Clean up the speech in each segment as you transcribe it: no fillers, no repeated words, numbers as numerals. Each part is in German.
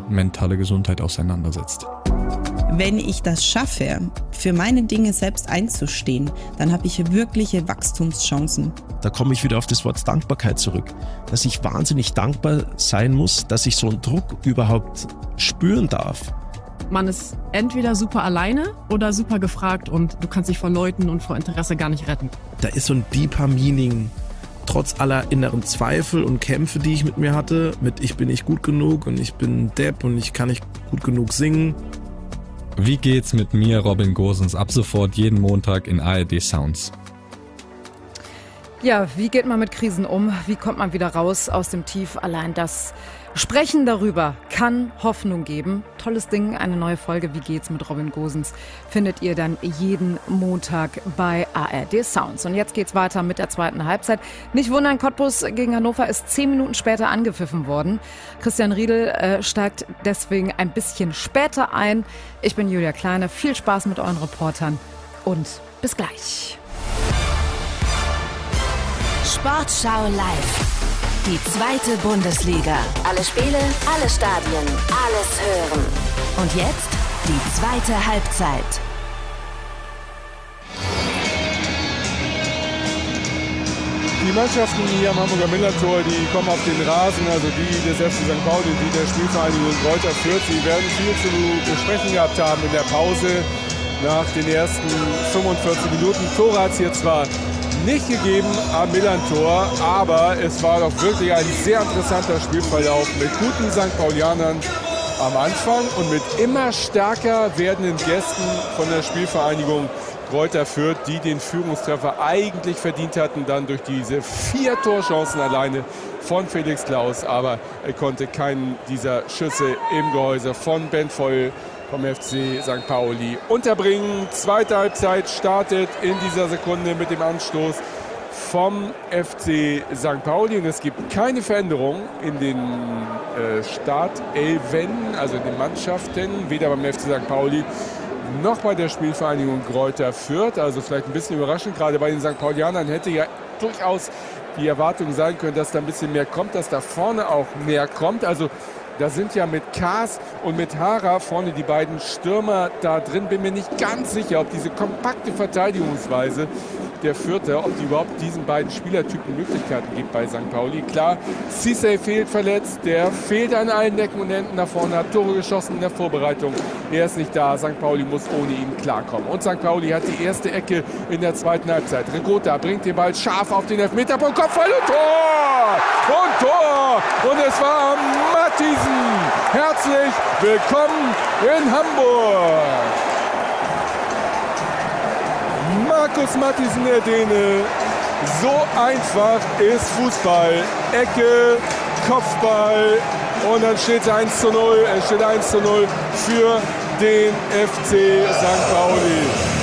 mentale Gesundheit auseinandersetzt. Wenn ich das schaffe, für meine Dinge selbst einzustehen, dann habe ich wirkliche Wachstumschancen. Da komme ich wieder auf das Wort Dankbarkeit zurück, dass ich wahnsinnig dankbar sein muss, dass ich so einen Druck überhaupt spüren darf. Man ist entweder super alleine oder super gefragt und du kannst dich vor Leuten und vor Interesse gar nicht retten. Da ist so ein deeper Meaning, trotz aller inneren Zweifel und Kämpfe, die ich mit mir hatte, mit ich bin nicht gut genug und ich bin Depp und ich kann nicht gut genug singen. Wie geht's mit mir, Robin Gosens, ab sofort jeden Montag in ARD Sounds? Ja, wie geht man mit Krisen um? Wie kommt man wieder raus aus dem Tief? Allein das Sprechen darüber kann Hoffnung geben. Tolles Ding, eine neue Folge Wie geht's mit Robin Gosens findet ihr dann jeden Montag bei ARD Sounds. Und jetzt geht's weiter mit der zweiten Halbzeit. Nicht wundern, Cottbus gegen Hannover ist 10 Minuten später angepfiffen worden. Christian Riedel steigt deswegen ein bisschen später ein. Ich bin Julia Kleine. Viel Spaß mit euren Reportern und bis gleich. Sportschau live. Die zweite Bundesliga. Alle Spiele, alle Stadien, alles hören. Und jetzt die zweite Halbzeit. Die Mannschaften hier am Hamburger Millantor, die kommen auf den Rasen, also die des FC St. Pauli, die der Spielvereinigung Greuther Fürth. Sie werden viel zu besprechen gehabt haben in der Pause nach den ersten 45 Minuten. Tore hat es hier zwar nicht gegeben am Millantor, aber es war doch wirklich ein sehr interessanter Spielverlauf mit guten St. Paulianern am Anfang und mit immer stärker werdenden Gästen von der Spielvereinigung Greuther Fürth, die den Führungstreffer eigentlich verdient hatten, dann durch diese 4 Torchancen alleine von Felix Klaus, aber er konnte keinen dieser Schüsse im Gehäuse von Ben Voll vom FC St. Pauli unterbringen. Zweite Halbzeit startet in dieser Sekunde mit dem Anstoß vom FC St. Pauli und es gibt keine Veränderung in den Startelfen, also in den Mannschaften, weder beim FC St. Pauli noch bei der Spielvereinigung Greuther Fürth. Also vielleicht ein bisschen überraschend, gerade bei den St. Paulianern hätte ja durchaus die Erwartung sein können, dass da ein bisschen mehr kommt, dass da vorne auch mehr kommt. Also da sind ja mit Kaas und mit Hara vorne die beiden Stürmer da drin. Bin mir nicht ganz sicher, ob diese kompakte Verteidigungsweise der Fürther, ob die überhaupt diesen beiden Spielertypen Möglichkeiten gibt bei St. Pauli. Klar, Cissé fehlt verletzt, der fehlt an allen Ecken und Enden nach vorne, hat Tore geschossen in der Vorbereitung. Er ist nicht da, St. Pauli muss ohne ihn klarkommen. Und St. Pauli hat die erste Ecke in der zweiten Halbzeit. Regota bringt den Ball scharf auf den Elfmeterpunkt, Kopfball und Tor! Und Tor! Und es war Matthiesen. Herzlich willkommen in Hamburg! Markus Matthiesen, der Däne. So einfach ist Fußball. Ecke, Kopfball und dann steht es 1:0. Es steht 1:0 für den FC St. Pauli.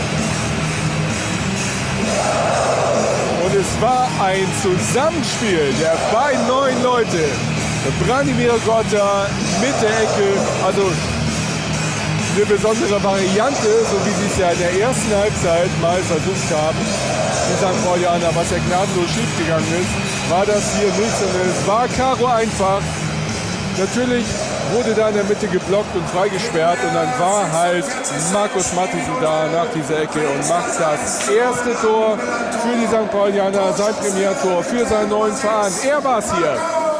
Und es war ein Zusammenspiel der beiden neuen Leute. Branimir Gotta mit der Ecke. Also eine besondere Variante, so wie sie es ja in der ersten Halbzeit mal versucht haben, die St. Paulianer, was ja gnadenlos schiefgegangen ist, war das hier nicht, sondern es war Karo einfach. Natürlich wurde da in der Mitte geblockt und freigesperrt und dann war halt Markus Matthiesen da nach dieser Ecke und macht das erste Tor für die St. Paulianer, sein Premiertor für seinen neuen Verein. Er war es hier.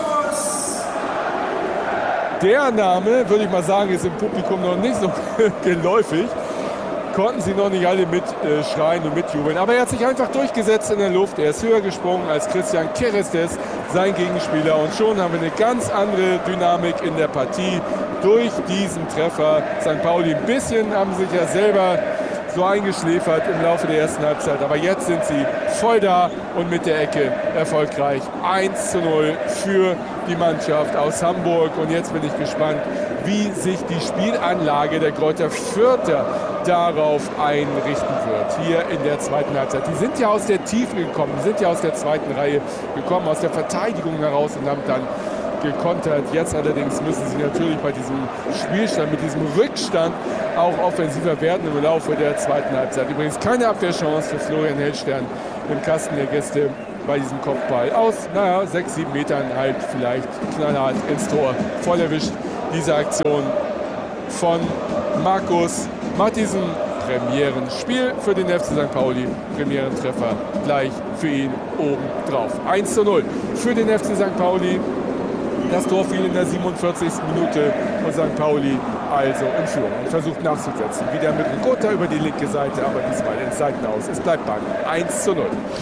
Der Name, würde ich mal sagen, ist im Publikum noch nicht so geläufig. Konnten sie noch nicht alle mitschreien und mitjubeln. Aber er hat sich einfach durchgesetzt in der Luft. Er ist höher gesprungen als Christian Kerestes, sein Gegenspieler. Und schon haben wir eine ganz andere Dynamik in der Partie durch diesen Treffer. St. Pauli ein bisschen haben sich ja selber so eingeschläfert im Laufe der ersten Halbzeit. Aber jetzt sind sie voll da und mit der Ecke erfolgreich. 1:0 für die Mannschaft aus Hamburg. Und jetzt bin ich gespannt, wie sich die Spielanlage der Greuther Fürther darauf einrichten wird. Hier in der zweiten Halbzeit. Die sind ja aus der Tiefe gekommen, die sind ja aus der zweiten Reihe gekommen, aus der Verteidigung heraus und haben dann gekontert. Jetzt allerdings müssen sie natürlich bei diesem Spielstand, mit diesem Rückstand auch offensiver werden im Laufe der zweiten Halbzeit. Übrigens keine Abwehrchance für Florian Hellstern im Kasten der Gäste bei diesem Kopfball. Aus, 6, 7 Metern halt vielleicht knallhart ins Tor. Voll erwischt diese Aktion von Markus Mattisen. Premierenspiel für den FC St. Pauli. Premierentreffer gleich für ihn oben drauf. 1:0 für den FC St. Pauli. Das Tor fiel in der 47. Minute und St. Pauli also in Führung und versucht nachzusetzen. Wieder mit Ricotta über die linke Seite, aber diesmal ins Seitenaus. Es bleibt beim 1:0.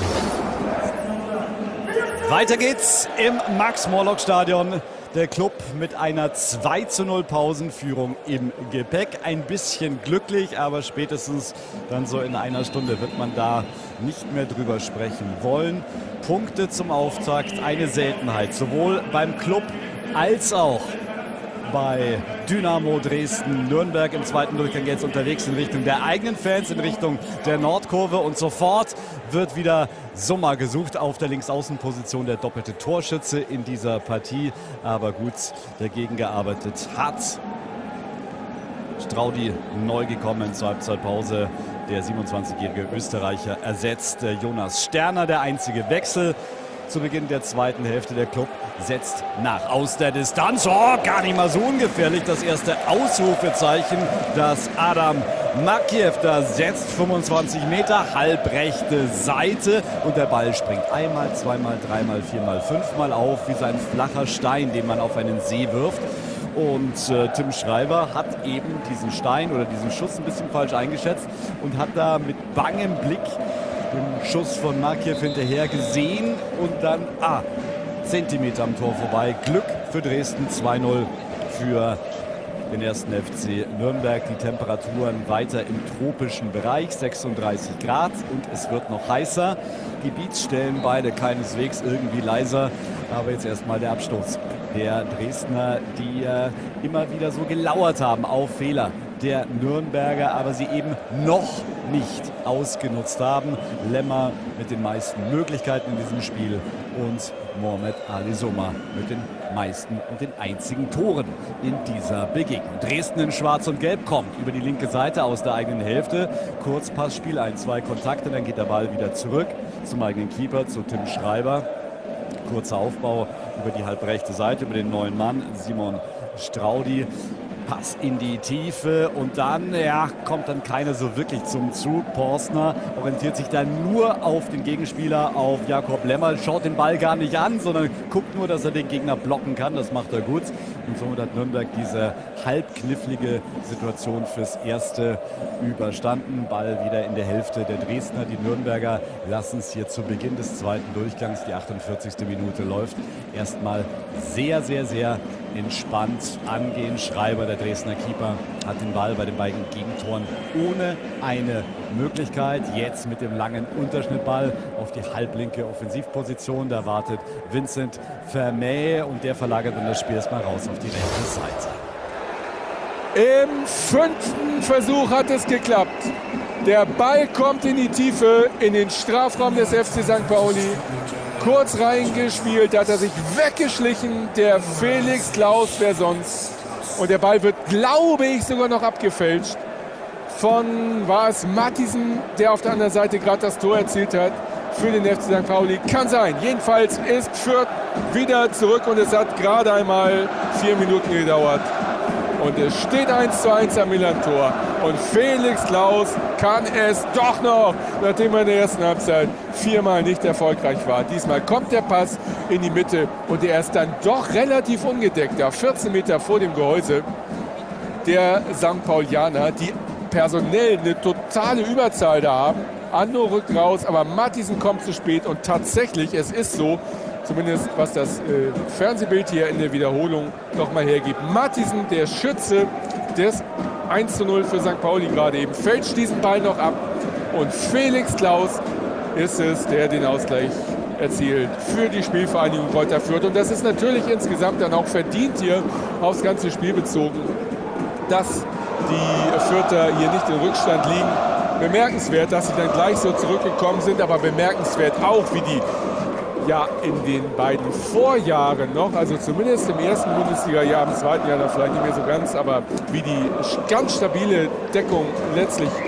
Weiter geht's im Max-Morlock-Stadion. Der Club mit einer 2:0 Pausenführung im Gepäck. Ein bisschen glücklich, aber spätestens dann so in einer Stunde wird man da nicht mehr drüber sprechen wollen. Punkte zum Auftakt, eine Seltenheit, sowohl beim Club als auch bei Dynamo Dresden. Nürnberg im zweiten Durchgang jetzt unterwegs in Richtung der eigenen Fans, in Richtung der Nordkurve. Und sofort wird wieder Sommer gesucht auf der Linksaußenposition, der doppelte Torschütze in dieser Partie. Aber gut dagegen gearbeitet hat Straudi, neu gekommen zur Halbzeitpause. Der 27-jährige Österreicher ersetzt Jonas Sterner, der einzige Wechsel. Zu Beginn der zweiten Hälfte der Club setzt nach aus der Distanz. Oh, gar nicht mal so ungefährlich. Das erste Ausrufezeichen, das Adam Makiev da setzt. 25 Meter, halbrechte Seite. Und der Ball springt einmal, zweimal, dreimal, viermal, fünfmal auf, wie so ein flacher Stein, den man auf einen See wirft. Und Tim Schreiber hat eben diesen Stein oder diesen Schuss ein bisschen falsch eingeschätzt und hat da mit bangem Blick den Schuss von Makiev hinterher gesehen und dann Zentimeter am Tor vorbei. Glück für Dresden, 2:0 für den ersten FC Nürnberg. Die Temperaturen weiter im tropischen Bereich, 36 Grad und es wird noch heißer. Die Beats stellen beide keineswegs irgendwie leiser, aber jetzt erstmal der Abstoß der Dresdner, die immer wieder so gelauert haben auf Fehler der Nürnberger, aber sie eben noch nicht ausgenutzt haben. Lemmer mit den meisten Möglichkeiten in diesem Spiel und Mohamed Ali Soma mit den meisten und den einzigen Toren in dieser Begegnung. Dresden in Schwarz und Gelb kommt über die linke Seite aus der eigenen Hälfte. Kurzpassspiel, 1-2 Kontakte, dann geht der Ball wieder zurück zum eigenen Keeper, zu Tim Schreiber. Kurzer Aufbau über die halbrechte Seite, über den neuen Mann, Simon Straudi. Pass in die Tiefe und dann kommt dann keiner so wirklich zum Zug. Porsner orientiert sich dann nur auf den Gegenspieler, auf Jakob Lemmer, schaut den Ball gar nicht an, sondern guckt nur, dass er den Gegner blocken kann. Das macht er gut. Und somit hat Nürnberg diese halbknifflige Situation fürs Erste überstanden. Ball wieder in der Hälfte der Dresdner. Die Nürnberger lassen es hier zu Beginn des zweiten Durchgangs, die 48. Minute läuft, erstmal sehr, sehr, sehr entspannt angehen. Schreiber, der Dresdner Keeper, hat den Ball bei den beiden Gegentoren ohne eine Möglichkeit. Jetzt mit dem langen Unterschnittball auf die halblinke Offensivposition. Da wartet Vincent Vermey und der verlagert dann das Spiel erstmal raus auf die rechte Seite. Im 5. Versuch hat es geklappt. Der Ball kommt in die Tiefe, in den Strafraum des FC St. Pauli. Kurz reingespielt, da hat er sich weggeschlichen, der Felix Klaus, wer sonst. Und der Ball wird, glaube ich, sogar noch abgefälscht von, war es Mattisen, der auf der anderen Seite gerade das Tor erzielt hat für den FC St. Pauli. Kann sein. Jedenfalls ist Fürth wieder zurück und es hat gerade einmal 4 Minuten gedauert. Und es steht 1:1 am Milan-Tor. Und Felix Klaus kann es doch noch, nachdem er in der ersten Halbzeit 4-mal nicht erfolgreich war. Diesmal kommt der Pass in die Mitte und er ist dann doch relativ ungedeckt, da 14 Meter vor dem Gehäuse der St. Paulianer, die personell eine totale Überzahl da haben. Anno rückt raus, aber Mattisen kommt zu spät und tatsächlich, es ist so, zumindest was das Fernsehbild hier in der Wiederholung nochmal hergibt. Mattisen, der Schütze des 1:0 für St. Pauli gerade eben, fälscht diesen Ball noch ab. Und Felix Klaus ist es, der den Ausgleich erzielt für die Spielvereinigung Greuther Fürth. Und das ist natürlich insgesamt dann auch verdient hier aufs ganze Spiel bezogen, dass die Fürther hier nicht in Rückstand liegen. Bemerkenswert, dass sie dann gleich so zurückgekommen sind, aber bemerkenswert auch, wie die in den beiden Vorjahren noch, also zumindest im ersten Bundesliga-Jahr, im zweiten Jahr dann vielleicht nicht mehr so ganz, aber wie die ganz stabile Deckung letztlich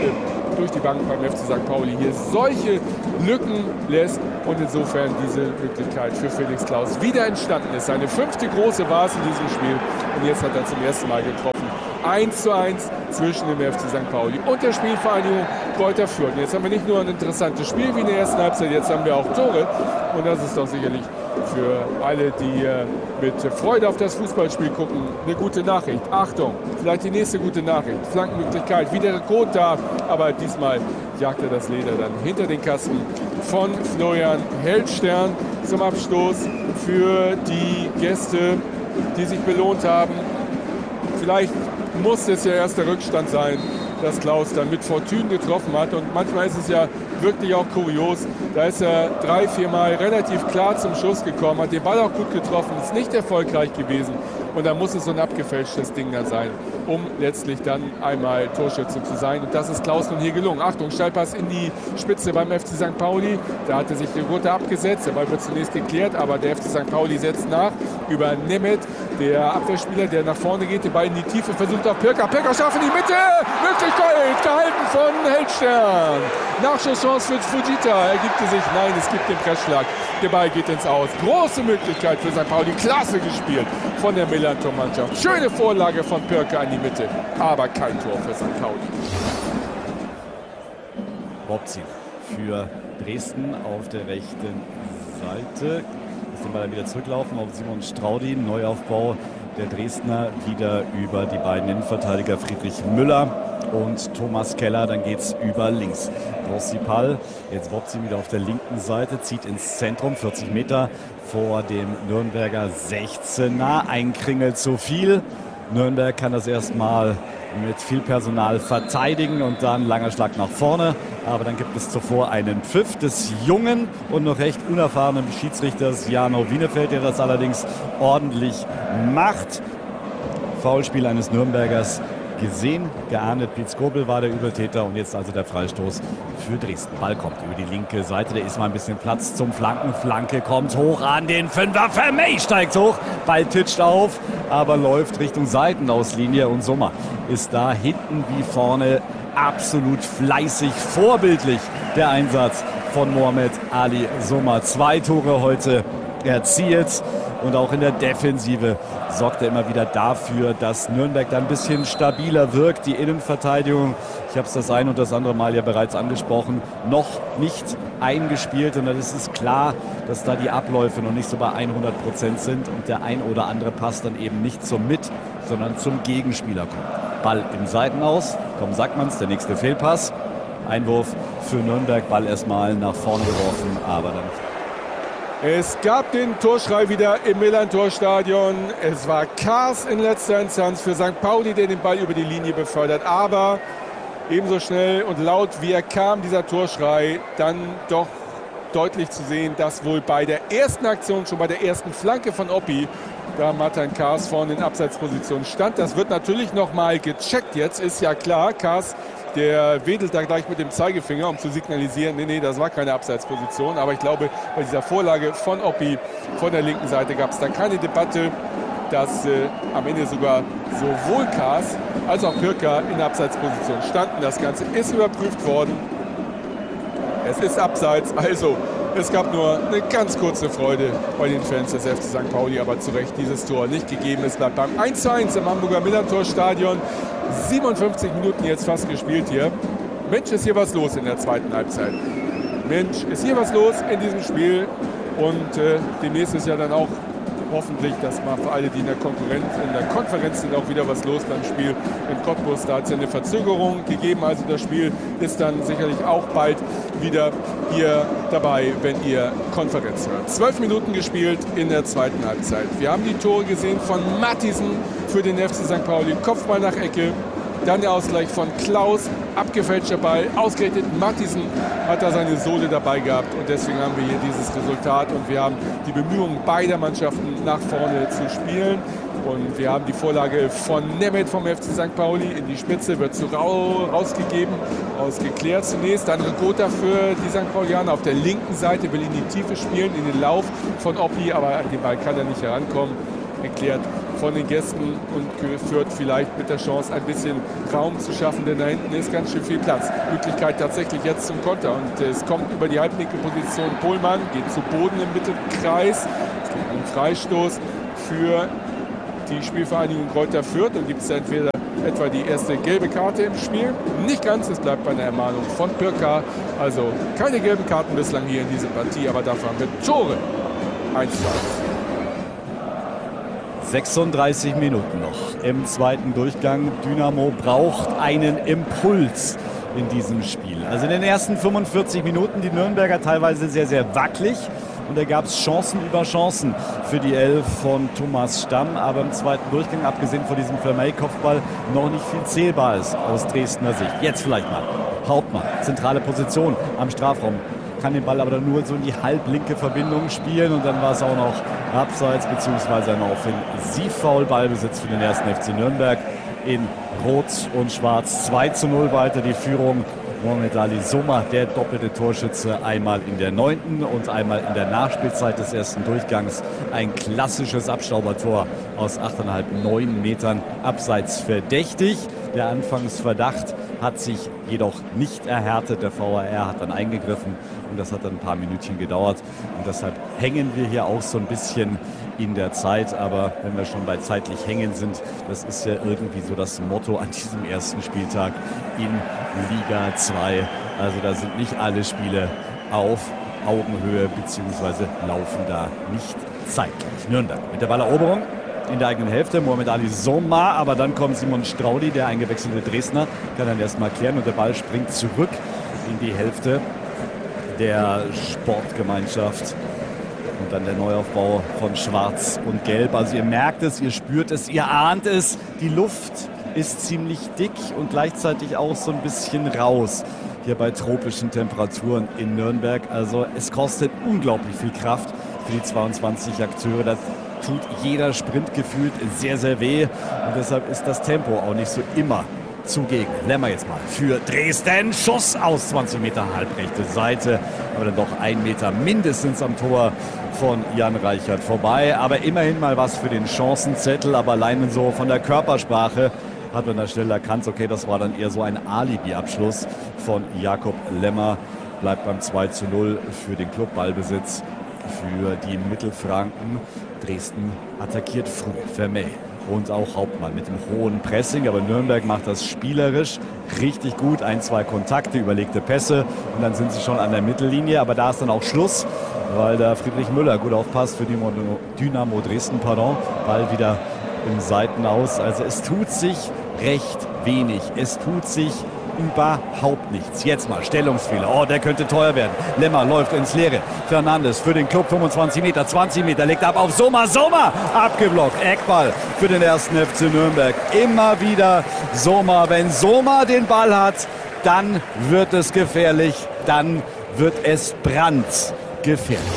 durch die Bank beim FC St. Pauli hier solche Lücken lässt und insofern diese Möglichkeit für Felix Klaus wieder entstanden ist. Seine 5. große war es in diesem Spiel und jetzt hat er zum ersten Mal getroffen. 1:1 zwischen dem FC St. Pauli und der Spielvereinigung Kräuter Fürth. Und jetzt haben wir nicht nur ein interessantes Spiel wie in der ersten Halbzeit, jetzt haben wir auch Tore und das ist doch sicherlich für alle, die mit Freude auf das Fußballspiel gucken, eine gute Nachricht. Achtung, vielleicht die nächste gute Nachricht. Flankenmöglichkeit, wieder Rekord da, aber diesmal jagt er das Leder dann hinter den Kasten von Florian Heldstern zum Abstoß für die Gäste, die sich belohnt haben. Vielleicht muss es ja erst der Rückstand sein, dass Klaus dann mit Fortune getroffen hat. Und manchmal ist es ja wirklich auch kurios. Da ist er 3-4 Mal relativ klar zum Schuss gekommen, hat den Ball auch gut getroffen, ist nicht erfolgreich gewesen. Und dann muss es so ein abgefälschtes Ding dann sein, um letztlich dann einmal Torschütze zu sein. Und das ist Klaus nun hier gelungen. Achtung, Steilpass in die Spitze beim FC St. Pauli. Da hatte sich Rigotta abgesetzt. Der Ball wird zunächst geklärt, aber der FC St. Pauli setzt nach über Nemeth, der Abwehrspieler, der nach vorne geht, den Ball in die Tiefe, versucht auf Pirker. Pirker schafft in die Mitte. Möglichkeit, gehalten von Heldstern. Nachschusschance für Fujita. Ergibt es sich? Nein, es gibt den Pressschlag. Der Ball geht ins Aus. Große Möglichkeit für St. Pauli. Klasse gespielt von der Millantor-Mannschaft. Schöne Vorlage von Pirker in die Mitte. Aber kein Tor für St. Pauli. Bobzi für Dresden auf der rechten Seite. Muss den Ball dann wieder zurücklaufen auf Simon Straudi. Neuaufbau der Dresdner wieder über die beiden Innenverteidiger Friedrich Müller und Thomas Keller. Dann geht es über links. Rossipal, jetzt Bobzi wieder auf der linken Seite, zieht ins Zentrum, 40 Meter vor dem Nürnberger 16er. Ein Kringel zu viel. Nürnberg kann das erstmal mit viel Personal verteidigen und dann langer Schlag nach vorne. Aber dann gibt es zuvor einen Pfiff des jungen und noch recht unerfahrenen Schiedsrichters Jano Wienefeld, der das allerdings ordentlich macht. Foulspiel eines Nürnbergers gesehen, geahndet. Piet Skobel war der Übeltäter und jetzt also der Freistoß für Dresden. Ball kommt über die linke Seite, da ist mal ein bisschen Platz zum Flanken. Flanke kommt hoch an den Fünfer. Vermey steigt hoch, Ball titscht auf, aber läuft Richtung Seitenauslinie und Sommer ist da hinten wie vorne absolut fleißig, vorbildlich der Einsatz von Mohamed Ali Sommer. 2 Tore heute erzielt und auch in der Defensive sorgt er immer wieder dafür, dass Nürnberg dann ein bisschen stabiler wirkt. Die Innenverteidigung, ich habe es das ein und das andere Mal ja bereits angesprochen, noch nicht eingespielt. Und dann ist es klar, dass da die Abläufe noch nicht so bei 100% sind und der ein oder andere Pass dann eben nicht zum Mit-, sondern zum Gegenspieler kommt. Ball im Seitenaus, Tom Sackmanns, der nächste Fehlpass. Einwurf für Nürnberg, Ball erstmal nach vorne geworfen, aber dann... Es gab den Torschrei wieder im Millantor-Stadion. Es war Kaas in letzter Instanz für St. Pauli, der den Ball über die Linie befördert. Aber ebenso schnell und laut wie er kam, dieser Torschrei, dann doch deutlich zu sehen, dass wohl bei der ersten Aktion, schon bei der ersten Flanke von Oppi, da Matan Kaas vorne in Abseitsposition stand. Das wird natürlich nochmal gecheckt jetzt, ist ja klar. Kaas, der wedelt da gleich mit dem Zeigefinger, um zu signalisieren, nee, das war keine Abseitsposition. Aber ich glaube, bei dieser Vorlage von Oppi von der linken Seite gab es da keine Debatte, dass am Ende sogar sowohl Kaas als auch Pirker in der Abseitsposition standen. Das Ganze ist überprüft worden. Es ist abseits, also es gab nur eine ganz kurze Freude bei den Fans des FC St. Pauli, aber zu Recht dieses Tor nicht gegeben. Es bleibt beim 1:1 im Hamburger Millantor-Stadion. 57 Minuten jetzt fast gespielt hier. Mensch, ist hier was los in der zweiten Halbzeit. Mensch, ist hier was los in diesem Spiel. Und demnächst ist ja dann auch hoffentlich, dass mal für alle, die in der Konferenz sind, auch wieder was los beim Spiel in Cottbus. Da hat es ja eine Verzögerung gegeben. Also das Spiel ist dann sicherlich auch bald wieder hier dabei, wenn ihr Konferenz hört. 12 Minuten gespielt in der zweiten Halbzeit. Wir haben die Tore gesehen von Mattisen für den FC St. Pauli. Kopfball nach Ecke. Dann der Ausgleich von Klaus, abgefälschter Ball, ausgerechnet Mattisen hat da seine Sohle dabei gehabt und deswegen haben wir hier dieses Resultat und wir haben die Bemühungen beider Mannschaften nach vorne zu spielen und wir haben die Vorlage von Nemeth vom FC St. Pauli in die Spitze, wird rausgegeben, ausgeklärt zunächst, dann Rigotta für die St. Paulianer auf der linken Seite, will in die Tiefe spielen, in den Lauf von Oppi, aber an den Ball kann er nicht herankommen. Erklärt von den Gästen und Fürth vielleicht mit der Chance, ein bisschen Raum zu schaffen, denn da hinten ist ganz schön viel Platz. Möglichkeit tatsächlich jetzt zum Konter und es kommt über die halblinke Position Pohlmann, geht zu Boden im Mittelkreis. Es gibt einen Freistoß für die Spielvereinigung Greuther Fürth und gibt es entweder etwa die erste gelbe Karte im Spiel. Nicht ganz, es bleibt bei einer Ermahnung von Pirka. Also keine gelben Karten bislang hier in dieser Partie, aber dafür haben wir Tore. 1:1. 36 Minuten noch im zweiten Durchgang. Dynamo braucht einen Impuls in diesem Spiel. Also in den ersten 45 Minuten die Nürnberger teilweise sehr, sehr wackelig. Und da gab es Chancen über Chancen für die Elf von Thomas Stamm. Aber im zweiten Durchgang, abgesehen von diesem Vermey-Kopfball, noch nicht viel zählbar ist aus Dresdner Sicht. Jetzt vielleicht mal. Hauptmann, zentrale Position am Strafraum. Kann den Ball aber dann nur so in die halblinke Verbindung spielen. Und dann war es auch noch abseits bzw. ein Offensivfoul. Ballbesitz für den 1. FC Nürnberg in Rot und Schwarz. 2:0 weiter die Führung. Mohamed Ali Soma, der doppelte Torschütze, einmal in der 9. und einmal in der Nachspielzeit des ersten Durchgangs. Ein klassisches Abstaubertor aus 8,5, 9 Metern abseits verdächtig. Der Anfangsverdacht hat sich jedoch nicht erhärtet. Der VAR hat dann eingegriffen und das hat dann ein paar Minütchen gedauert. Und deshalb hängen wir hier auch so ein bisschen in der Zeit. Aber wenn wir schon bei zeitlich hängen sind, das ist ja irgendwie so das Motto an diesem ersten Spieltag in Liga 2. Also da sind nicht alle Spiele auf Augenhöhe beziehungsweise laufen da nicht zeitgleich. Nürnberg mit der Balleroberung in der eigenen Hälfte. Mohamed Ali Soma, aber dann kommt Simon Straudi, der eingewechselte Dresdner, kann dann erstmal klären und der Ball springt zurück in die Hälfte der Sportgemeinschaft. Und dann der Neuaufbau von Schwarz und Gelb. Also ihr merkt es, ihr spürt es, ihr ahnt es. Die Luft ist ziemlich dick und gleichzeitig auch so ein bisschen raus hier bei tropischen Temperaturen in Nürnberg. Also es kostet unglaublich viel Kraft für die 22 Akteure. Da tut jeder Sprint gefühlt sehr, sehr weh. Und deshalb ist das Tempo auch nicht so immer zugegen. Lemmer jetzt mal für Dresden. Schuss aus 20 Meter halbrechte Seite. Aber dann doch 1 Meter mindestens am Tor von Jan Reichert vorbei. Aber immerhin mal was für den Chancenzettel. Aber allein so von der Körpersprache hat man da schnell erkannt, okay, das war dann eher so ein Alibi-Abschluss von Jakob Lemmer. Bleibt beim 2:0 für den Club. Ballbesitz für die Mittelfranken. Dresden attackiert früh. Vermey und auch Hauptmann mit dem hohen Pressing. Aber Nürnberg macht das spielerisch richtig gut. 1-2 Kontakte, überlegte Pässe und dann sind sie schon an der Mittellinie. Aber da ist dann auch Schluss, weil da Friedrich Müller gut aufpasst für die Dynamo Dresden. Ball wieder im Seitenaus. Also es tut sich recht wenig. Es tut sich überhaupt nichts. Jetzt mal Stellungsfehler. Oh, der könnte teuer werden. Lemmer läuft ins Leere. Fernandes für den Club 25 Meter, 20 Meter, legt ab auf Soma. Soma abgeblockt. Eckball für den 1. FC Nürnberg. Immer wieder Soma. Wenn Soma den Ball hat, dann wird es gefährlich. Dann wird es brandgefährlich.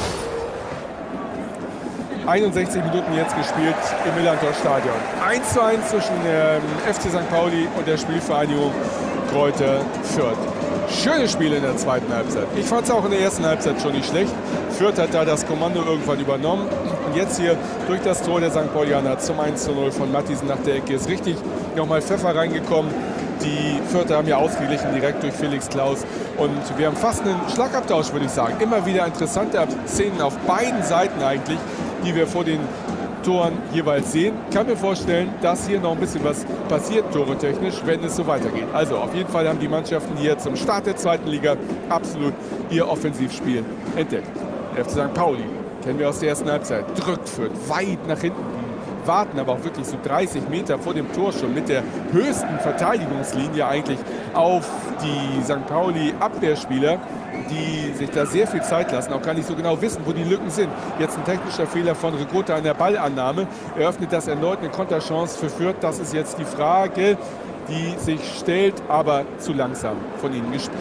61 Minuten jetzt gespielt im Millantor Stadion. 1:1 zwischen dem FC St. Pauli und der Spielvereinigung Greuther Fürth. Schönes Spiel in der zweiten Halbzeit. Ich fand es auch in der ersten Halbzeit schon nicht schlecht. Fürth hat da das Kommando irgendwann übernommen. Und jetzt hier durch das Tor der St. Paulianer zum 1:0 von Mattisen nach der Ecke ist richtig nochmal Pfeffer reingekommen. Die Fürther haben ja ausgeglichen direkt durch Felix Klaus. Und wir haben fast einen Schlagabtausch, würde ich sagen. Immer wieder interessante Szenen auf beiden Seiten eigentlich, die wir vor den Toren jeweils sehen. Ich kann mir vorstellen, dass hier noch ein bisschen was passiert, toretechnisch, wenn es so weitergeht. Also auf jeden Fall haben die Mannschaften hier zum Start der zweiten Liga absolut ihr Offensivspiel entdeckt. Der FC St. Pauli, kennen wir aus der ersten Halbzeit, drückt Fürth weit nach hinten. Warten aber auch wirklich so 30 Meter vor dem Tor schon mit der höchsten Verteidigungslinie eigentlich auf die St. Pauli Abwehrspieler, die sich da sehr viel Zeit lassen, auch gar nicht so genau wissen, wo die Lücken sind. Jetzt ein technischer Fehler von Ricotta an der Ballannahme. Eröffnet das erneut eine Konterchance für Fürth. Das ist jetzt die Frage, die sich stellt, aber zu langsam von ihnen gespielt.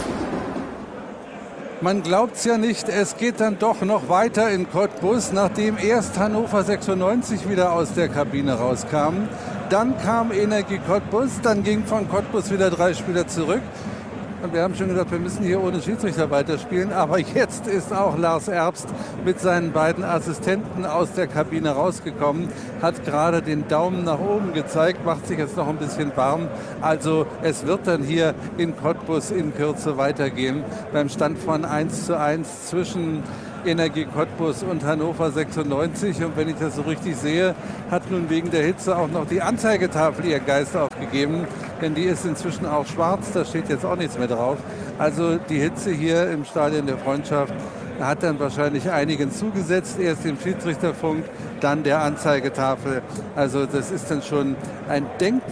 Man glaubt es ja nicht, es geht dann doch noch weiter in Cottbus, nachdem erst Hannover 96 wieder aus der Kabine rauskam. Dann kam Energie Cottbus, dann ging von Cottbus wieder 3 Spieler zurück. Und wir haben schon gesagt, wir müssen hier ohne Schiedsrichter weiterspielen. Aber jetzt ist auch Lars Erbst mit seinen beiden Assistenten aus der Kabine rausgekommen, hat gerade den Daumen nach oben gezeigt, macht sich jetzt noch ein bisschen warm. Also es wird dann hier in Cottbus in Kürze weitergehen beim Stand von 1:1 zwischen Energie Cottbus und Hannover 96. Und wenn ich das so richtig sehe, hat nun wegen der Hitze auch noch die Anzeigetafel ihr Geist aufgegeben. Denn die ist inzwischen auch schwarz, da steht jetzt auch nichts mehr drauf. Also die Hitze hier im Stadion der Freundschaft hat dann wahrscheinlich einigen zugesetzt. Erst dem Schiedsrichterfunk, dann der Anzeigetafel. Also das ist dann schon ein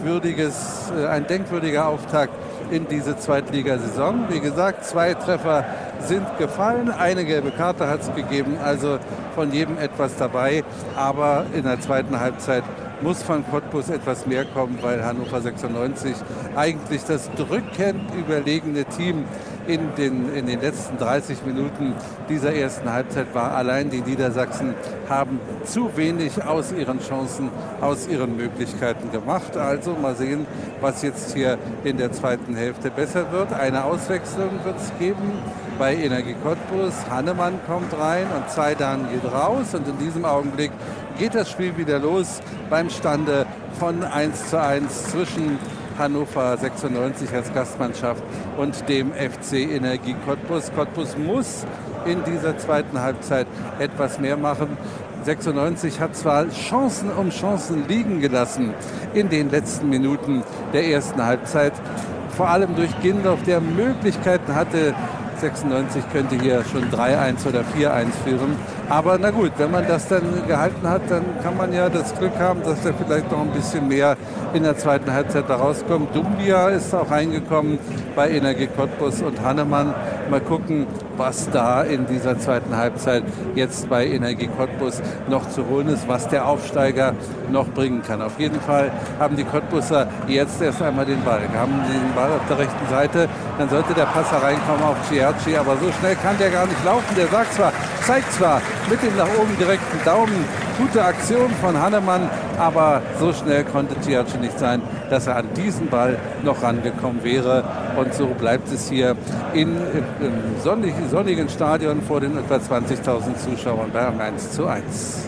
denkwürdiger Auftakt in diese Zweitligasaison. Wie gesagt, 2 Treffer sind gefallen, eine gelbe Karte hat es gegeben, also von jedem etwas dabei. Aber in der zweiten Halbzeit muss von Cottbus etwas mehr kommen, weil Hannover 96 eigentlich das drückend überlegene Team in den letzten 30 Minuten dieser ersten Halbzeit war. Allein die Niedersachsen haben zu wenig aus ihren Chancen, aus ihren Möglichkeiten gemacht. Also mal sehen, was jetzt hier in der zweiten Hälfte besser wird. Eine Auswechslung wird es geben bei Energie Cottbus. Hannemann kommt rein und Zaidan geht raus. Und in diesem Augenblick geht das Spiel wieder los beim Stande von 1:1 zwischen Hannover 96 als Gastmannschaft und dem FC Energie Cottbus. Cottbus muss in dieser zweiten Halbzeit etwas mehr machen. 96 hat zwar Chancen um Chancen liegen gelassen in den letzten Minuten der ersten Halbzeit, vor allem durch Gindorf, der Möglichkeiten hatte. 96 könnte hier schon 3:1 oder 4:1 führen. Aber na gut, wenn man das dann gehalten hat, dann kann man ja das Glück haben, dass da vielleicht noch ein bisschen mehr in der zweiten Halbzeit da rauskommt. Dumbia ist auch reingekommen bei Energie Cottbus und Hannemann. Mal gucken, was da in dieser zweiten Halbzeit jetzt bei Energie Cottbus noch zu holen ist, was der Aufsteiger noch bringen kann. Auf jeden Fall haben die Cottbusser jetzt erst einmal den Ball. Haben den Ball auf der rechten Seite, dann sollte der Passer reinkommen auf Ciarci, aber so schnell kann der gar nicht laufen. Der zeigt zwar mit dem nach oben direkten Daumen, gute Aktion von Hannemann, aber so schnell konnte Ciarci nicht sein, dass er an diesen Ball noch rangekommen wäre. Und so bleibt es hier im sonnigen Stadion vor den etwa 20.000 Zuschauern bei 1:1.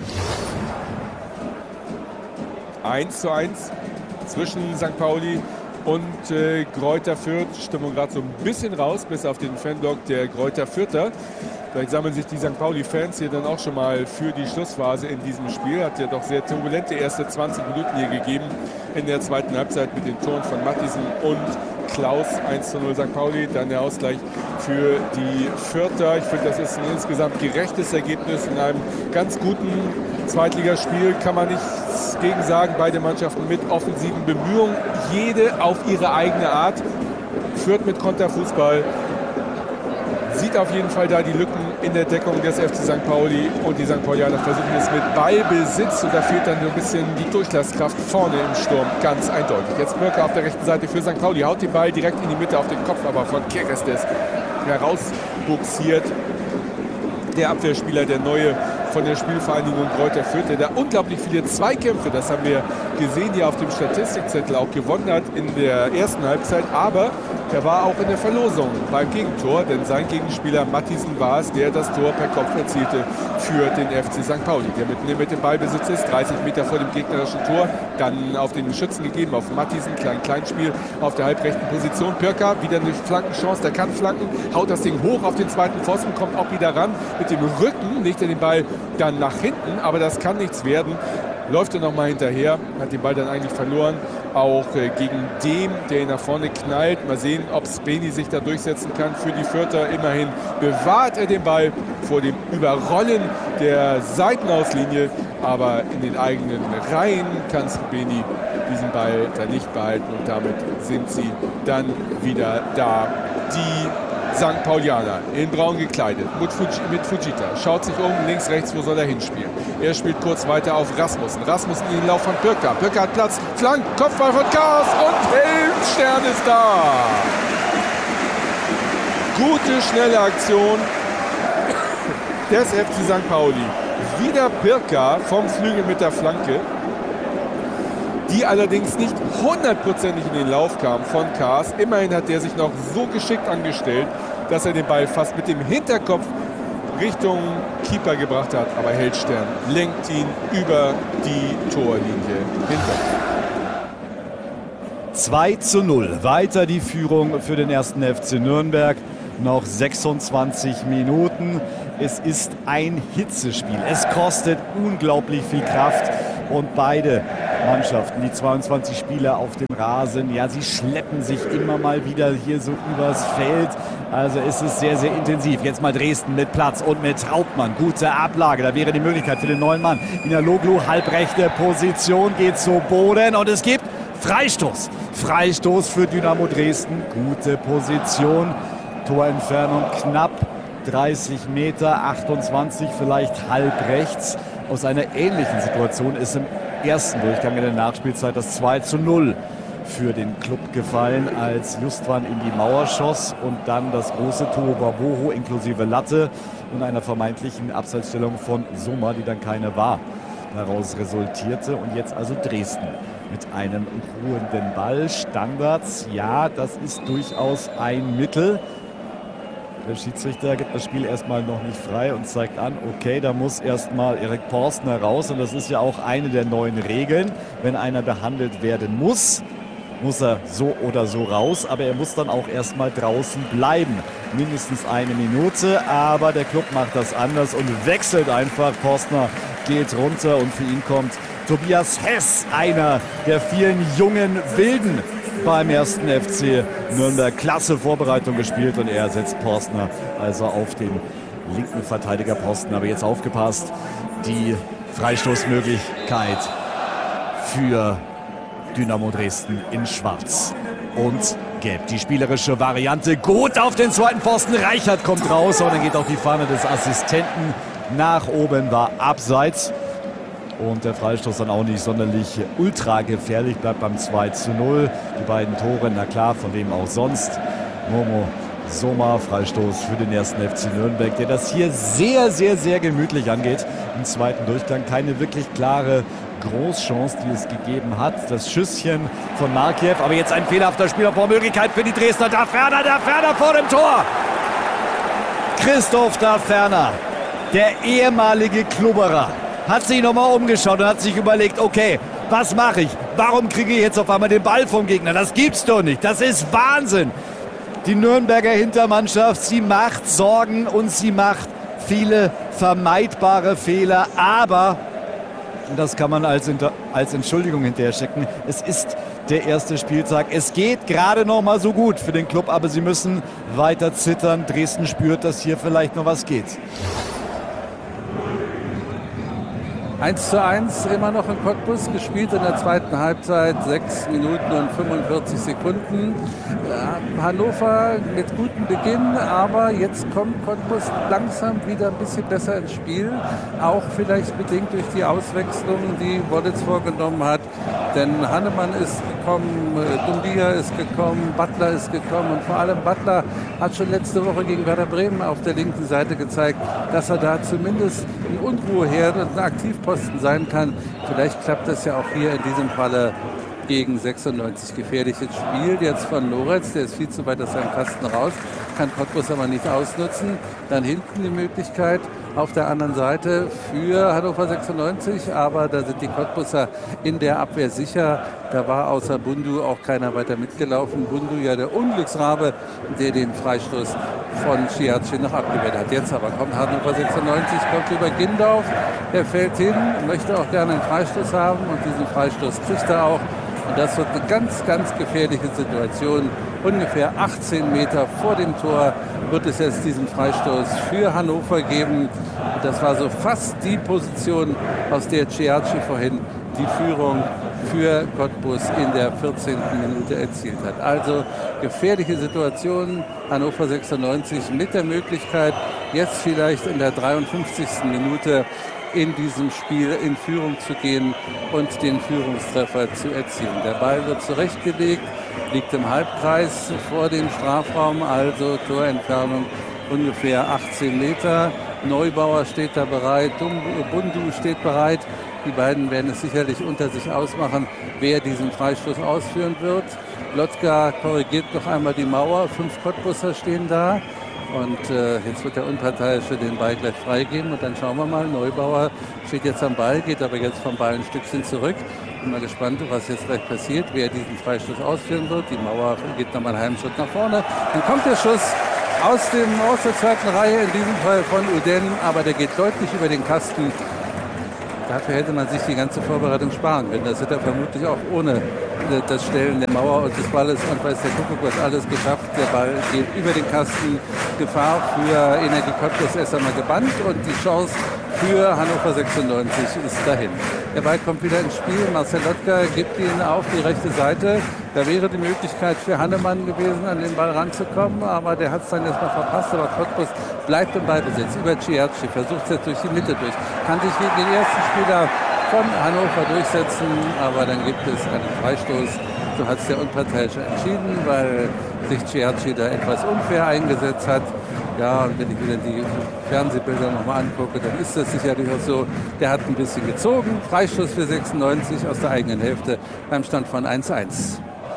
1:1 zwischen St. Pauli und Greuther Fürth. Stimmung gerade so ein bisschen raus, bis auf den Fanblock der Greuther Fürther. Vielleicht sammeln sich die St. Pauli-Fans hier dann auch schon mal für die Schlussphase in diesem Spiel. Hat ja doch sehr turbulente erste 20 Minuten hier gegeben in der zweiten Halbzeit mit den Toren von Mattisen und Klaus. 1:0 St. Pauli, dann der Ausgleich für die Fürther. Ich finde, das ist ein insgesamt gerechtes Ergebnis in einem ganz guten Zweitligaspiel. Kann man nichts gegen sagen. Beide Mannschaften mit offensiven Bemühungen, jede auf ihre eigene Art. Fürth mit Konterfußball. Sieht auf jeden Fall da die Lücken in der Deckung des FC St. Pauli und die St. Paulianer versuchen es mit Ballbesitz und da fehlt dann so ein bisschen die Durchlasskraft vorne im Sturm, ganz eindeutig. Jetzt Mörker auf der rechten Seite für St. Pauli, haut den Ball direkt in die Mitte auf den Kopf, aber von Kerestes herausbuxiert. Der Abwehrspieler, der neue von der Spielvereinigung Greuther Fürth, der da unglaublich viele Zweikämpfe, das haben wir gesehen, hier auf dem Statistikzettel auch gewonnen hat in der ersten Halbzeit, aber er war auch in der Verlosung beim Gegentor, denn sein Gegenspieler Mattisen war es, der das Tor per Kopf erzielte für den FC St. Pauli, der mit dem Ballbesitz ist, 30 Meter vor dem gegnerischen Tor, dann auf den Schützen gegeben, auf Mattisen, Kleinspiel auf der halbrechten Position. Pirker, wieder eine Flankenchance, der kann flanken, haut das Ding hoch auf den zweiten Pfosten, kommt auch wieder ran, mit dem Rücken legt er den Ball dann nach hinten, aber das kann nichts werden. Läuft er nochmal hinterher, hat den Ball dann eigentlich verloren, auch gegen den, der ihn nach vorne knallt. Mal sehen, ob Sbeni sich da durchsetzen kann für die Fürther. Immerhin bewahrt er den Ball vor dem Überrollen der Seitenauslinie, aber in den eigenen Reihen kann Sbeni diesen Ball dann nicht behalten und damit sind sie dann wieder da. Die St. Paulianer in braun gekleidet mit Fujita, schaut sich um, links, rechts, wo soll er hinspielen? Er spielt kurz weiter auf Rasmussen. Rasmussen in den Lauf von Pirker. Pirker hat Platz, flankt, Kopfball von Chaos und Helmstern ist da. Gute, schnelle Aktion des FC St. Pauli. Wieder Pirker vom Flügel mit der Flanke. die allerdings nicht 100%ig in den Lauf kamen von Kaas. Immerhin hat der sich noch so geschickt angestellt, dass er den Ball fast mit dem Hinterkopf Richtung Keeper gebracht hat. Aber Heldstern lenkt ihn über die Torlinie hinter. 2:0. Weiter die Führung für den 1. FC Nürnberg. Noch 26 Minuten. Es ist ein Hitzespiel. Es kostet unglaublich viel Kraft. Und beide Mannschaften, die 22 Spieler auf dem Rasen, ja, sie schleppen sich immer mal wieder hier so übers Feld. Also es ist sehr, sehr intensiv. Jetzt mal Dresden mit Platz und mit Hauptmann. Gute Ablage. Da wäre die Möglichkeit für den neuen Mann. Inaloglu, halbrechte Position, geht zu Boden und es gibt Freistoß. Freistoß für Dynamo Dresden. Gute Position. Torentfernung knapp 30 Meter, 28, vielleicht halb rechts. Aus einer ähnlichen Situation ist im ersten Durchgang in der Nachspielzeit das 2:0 für den Club gefallen, als Justwan in die Mauer schoss und dann das große Tohuwabohu inklusive Latte und einer vermeintlichen Abseitsstellung von Sommer, die dann keine war, daraus resultierte. Und jetzt also Dresden mit einem ruhenden Ball. Standards, ja, das ist durchaus ein Mittel. Der Schiedsrichter gibt das Spiel erstmal noch nicht frei und zeigt an, okay, da muss erstmal Erik Porstner raus. Und das ist ja auch eine der neuen Regeln. Wenn einer behandelt werden muss, muss er so oder so raus. Aber er muss dann auch erstmal draußen bleiben. Mindestens eine Minute. Aber der Club macht das anders und wechselt einfach. Porstner geht runter und für ihn kommt Tobias Hess, einer der vielen jungen Wilden beim 1. FC Nürnberg. Klasse Vorbereitung gespielt und er setzt Porstner also auf den linken Verteidigerposten. Aber jetzt aufgepasst, die Freistoßmöglichkeit für Dynamo Dresden in Schwarz und Gelb. Die spielerische Variante gut auf den zweiten Pfosten. Reichert kommt raus und dann geht auch die Fahne des Assistenten nach oben, war abseits. Und der Freistoß dann auch nicht sonderlich ultra gefährlich, bleibt beim 2:0. Die beiden Tore, na klar, von wem auch sonst. Momo Sommer, Freistoß für den 1. FC Nürnberg, der das hier sehr, sehr, sehr gemütlich angeht. Im zweiten Durchgang keine wirklich klare Großchance, die es gegeben hat. Das Schüsschen von Markiew, aber jetzt ein fehlerhafter Spielervormöglichkeit für die Dresdner. Da Ferner vor dem Tor. Christoph da Ferner, der ehemalige Klubberer, hat sich nochmal umgeschaut und hat sich überlegt, okay, was mache ich? Warum kriege ich jetzt auf einmal den Ball vom Gegner? Das gibt's doch nicht. Das ist Wahnsinn. Die Nürnberger Hintermannschaft, sie macht Sorgen und sie macht viele vermeidbare Fehler. Aber, und das kann man als Entschuldigung hinterher schicken, es ist der erste Spieltag. Es geht gerade noch mal so gut für den Club, aber sie müssen weiter zittern. Dresden spürt, dass hier vielleicht noch was geht. 1:1 immer noch in Cottbus, gespielt in der zweiten Halbzeit, 6 Minuten und 45 Sekunden. Hannover mit gutem Beginn, aber jetzt kommt Cottbus langsam wieder ein bisschen besser ins Spiel. Auch vielleicht bedingt durch die Auswechslung, die Wollitz vorgenommen hat. Denn Hannemann ist gekommen, Dumbia ist gekommen, Butler ist gekommen und vor allem Butler hat schon letzte Woche gegen Werder Bremen auf der linken Seite gezeigt, dass er da zumindest ein Unruheherd und ein Aktivposten sein kann. Vielleicht klappt das ja auch hier in diesem Falle gegen 96. Gefährliches Spiel jetzt von Loretz, der ist viel zu weit aus seinem Kasten raus, kann Cottbus aber nicht ausnutzen. Dann hinten die Möglichkeit auf der anderen Seite für Hannover 96, aber da sind die Cottbusser in der Abwehr sicher. Da war außer Bundu auch keiner weiter mitgelaufen. Bundu ja der Unglücksrabe, der den Freistoß von Ciacci noch abgewehrt hat. Jetzt aber kommt Hannover 96, kommt über Gindorf, der fällt hin, möchte auch gerne einen Freistoß haben und diesen Freistoß kriegt er auch. Und das wird eine ganz, ganz gefährliche Situation. Ungefähr 18 Meter vor dem Tor wird es jetzt diesen Freistoß für Hannover geben. Und das war so fast die Position, aus der Ciacci vorhin die Führung für Cottbus in der 14. Minute erzielt hat. Also gefährliche Situation. Hannover 96 mit der Möglichkeit, jetzt vielleicht in der 53. Minute in diesem Spiel in Führung zu gehen und den Führungstreffer zu erzielen. Der Ball wird zurechtgelegt, liegt im Halbkreis vor dem Strafraum, also Torentfernung ungefähr 18 Meter. Neubauer steht da bereit, Bundu steht bereit Die beiden werden es sicherlich unter sich ausmachen, wer diesen Freistoß ausführen wird. Lotka korrigiert noch einmal die Mauer. 5 Cottbusser stehen da. Und jetzt wird der Unparteiische den Ball gleich freigeben. Und dann schauen wir mal. Neubauer steht jetzt am Ball, geht aber jetzt vom Ball ein Stückchen zurück. Bin mal gespannt, was jetzt gleich passiert, wer diesen Freistoß ausführen wird. Die Mauer geht nochmal einen halben Schritt nach vorne. Dann kommt der Schuss aus der zweiten Reihe, in diesem Fall von Uden. Aber der geht deutlich über den Kasten. Dafür hätte man sich die ganze Vorbereitung sparen können. Das hätte er vermutlich auch ohne das Stellen der Mauer und des Balles und weiß der Kuckuck was alles geschafft. Der Ball geht über den Kasten. Gefahr für Energie Cottbus erst einmal gebannt und die Chance für Hannover 96 ist dahin. Der Ball kommt wieder ins Spiel. Marcel Lotka gibt ihn auf die rechte Seite. Da wäre die Möglichkeit für Hannemann gewesen, an den Ball ranzukommen, aber der hat es dann erstmal verpasst. Aber Cottbus bleibt im Ballbesitz über Ciarci, versucht es jetzt durch die Mitte durch. Kann sich gegen den ersten Spieler von Hannover durchsetzen, aber dann gibt es einen Freistoß. So hat es der Unparteiische entschieden, weil sich Ciarci da etwas unfair eingesetzt hat. Ja, und wenn ich wieder die Fernsehbilder nochmal angucke, dann ist das sicherlich auch so. Der hat ein bisschen gezogen. Freistoß für 96 aus der eigenen Hälfte beim Stand von 1:1.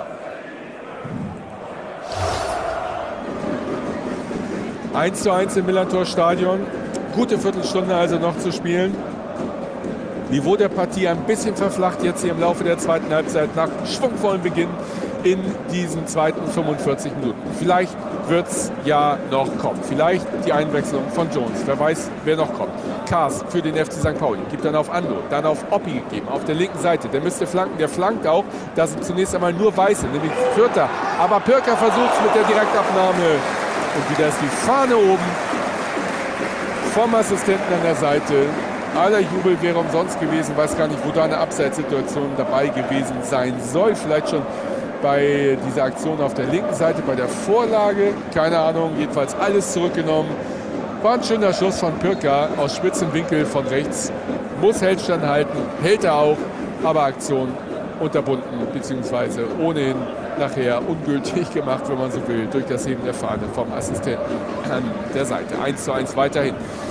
Eins 1:1 im Millantor-Stadion. Gute Viertelstunde also noch zu spielen. Niveau der Partie ein bisschen verflacht jetzt hier im Laufe der zweiten Halbzeit nach schwungvollem Beginn in diesen zweiten 45 Minuten. Vielleicht wird es ja noch kommen. Vielleicht die Einwechslung von Jones. Wer weiß, wer noch kommt. Kaas für den FC St. Pauli. Gibt dann auf Ando, dann auf Oppi gegeben, auf der linken Seite. Der müsste flanken, der flankt auch. Da sind zunächst einmal nur Weiße, nämlich Vierter. Aber Pirker versucht es mit der Direktabnahme. Und wieder ist die Fahne oben vom Assistenten an der Seite. Aller Jubel wäre umsonst gewesen. Weiß gar nicht, wo da eine Abseitssituation dabei gewesen sein soll. Vielleicht schon bei dieser Aktion auf der linken Seite, bei der Vorlage. Keine Ahnung, jedenfalls alles zurückgenommen. War ein schöner Schuss von Pirker aus spitzem Winkel von rechts. Muss Heldstand halten, hält er auch. Aber Aktion unterbunden, beziehungsweise ohnehin nachher ungültig gemacht, wenn man so will, durch das Heben der Fahne vom Assistenten an der Seite. 1:1 weiterhin.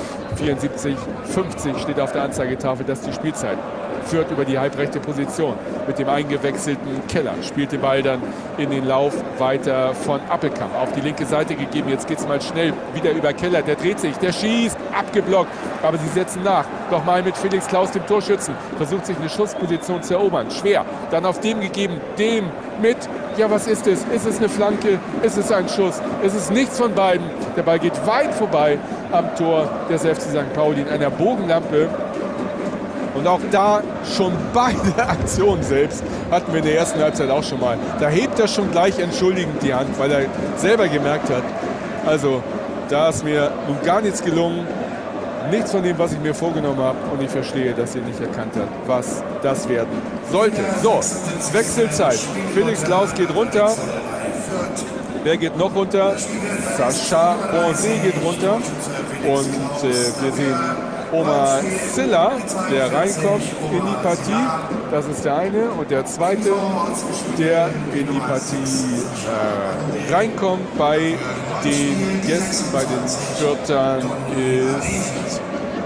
74:50 steht auf der Anzeigetafel, dass die Spielzeit führt über die halbrechte Position mit dem eingewechselten Keller. Spielt den Ball dann in den Lauf weiter von Appelkamp. Auf die linke Seite gegeben. Jetzt geht es mal schnell wieder über Keller. Der dreht sich, der schießt, abgeblockt. Aber sie setzen nach. Nochmal mit Felix Klaus, dem Torschützen. Versucht sich eine Schussposition zu erobern. Schwer. Dann auf dem gegeben. Dem mit. Ja, was ist es? Ist es eine Flanke? Ist es ein Schuss? Ist es nichts von beiden? Der Ball geht weit vorbei am Tor des FC St. Pauli in einer Bogenlampe. Und auch da schon beide Aktionen selbst hatten wir in der ersten Halbzeit auch schon mal. Da hebt er schon gleich entschuldigend die Hand, weil er selber gemerkt hat, also da ist mir nun gar nichts gelungen. Nichts von dem, was ich mir vorgenommen habe. Und ich verstehe, dass ihr nicht erkannt habt, was das werden sollte. So, Wechselzeit. Felix Klaus geht runter. Wer geht noch runter? Sascha Bonset geht runter. Und wir sehen Omar Silla, der reinkommt in die Partie. Das ist der eine. Und der zweite, der in die Partie reinkommt bei den Gästen, bei den Fürtern, ist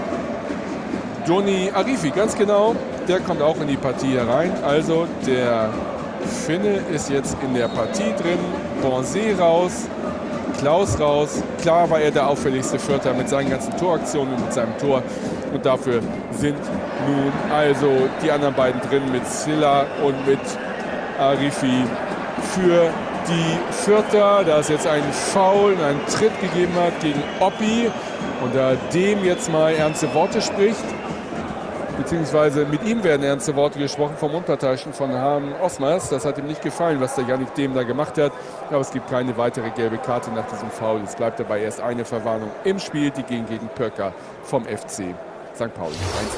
Joni Arifi, ganz genau. Der kommt auch in die Partie herein. Also der Finne ist jetzt in der Partie drin. Bonset raus. Klaus raus. Klar war er der auffälligste Fürther mit seinen ganzen Toraktionen und mit seinem Tor. Und dafür sind nun also die anderen beiden drin mit Silla und mit Arifi für die Fürther. Da es jetzt einen Foul, einen Tritt gegeben hat gegen Oppi und da dem jetzt mal ernste Worte spricht, beziehungsweise mit ihm werden ernste Worte gesprochen vom Unparteiischen von Harm Osmers. Das hat ihm nicht gefallen, was der Yannick Dehm da gemacht hat. Aber es gibt keine weitere gelbe Karte nach diesem Foul. Es bleibt dabei erst eine Verwarnung im Spiel, die ging gegen Pirker vom FC St. Pauli.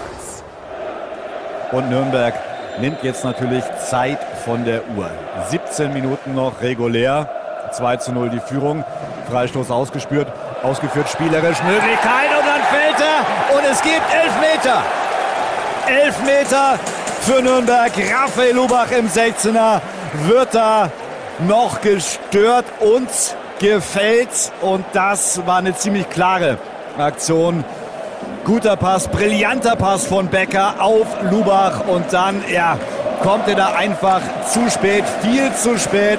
1:1. Und Nürnberg nimmt jetzt natürlich Zeit von der Uhr. 17 Minuten noch regulär. 2:0 die Führung. Freistoß ausgeführt, spielerisch Möglichkeit und dann fällt er und es gibt Elfmeter. Elfmeter für Nürnberg. Raphael Lubach im 16er wird da noch gestört und gefällt. Und das war eine ziemlich klare Aktion Guter Pass, brillanter Pass von Becker auf Lubach und dann, ja, kommt er da einfach zu spät, viel zu spät.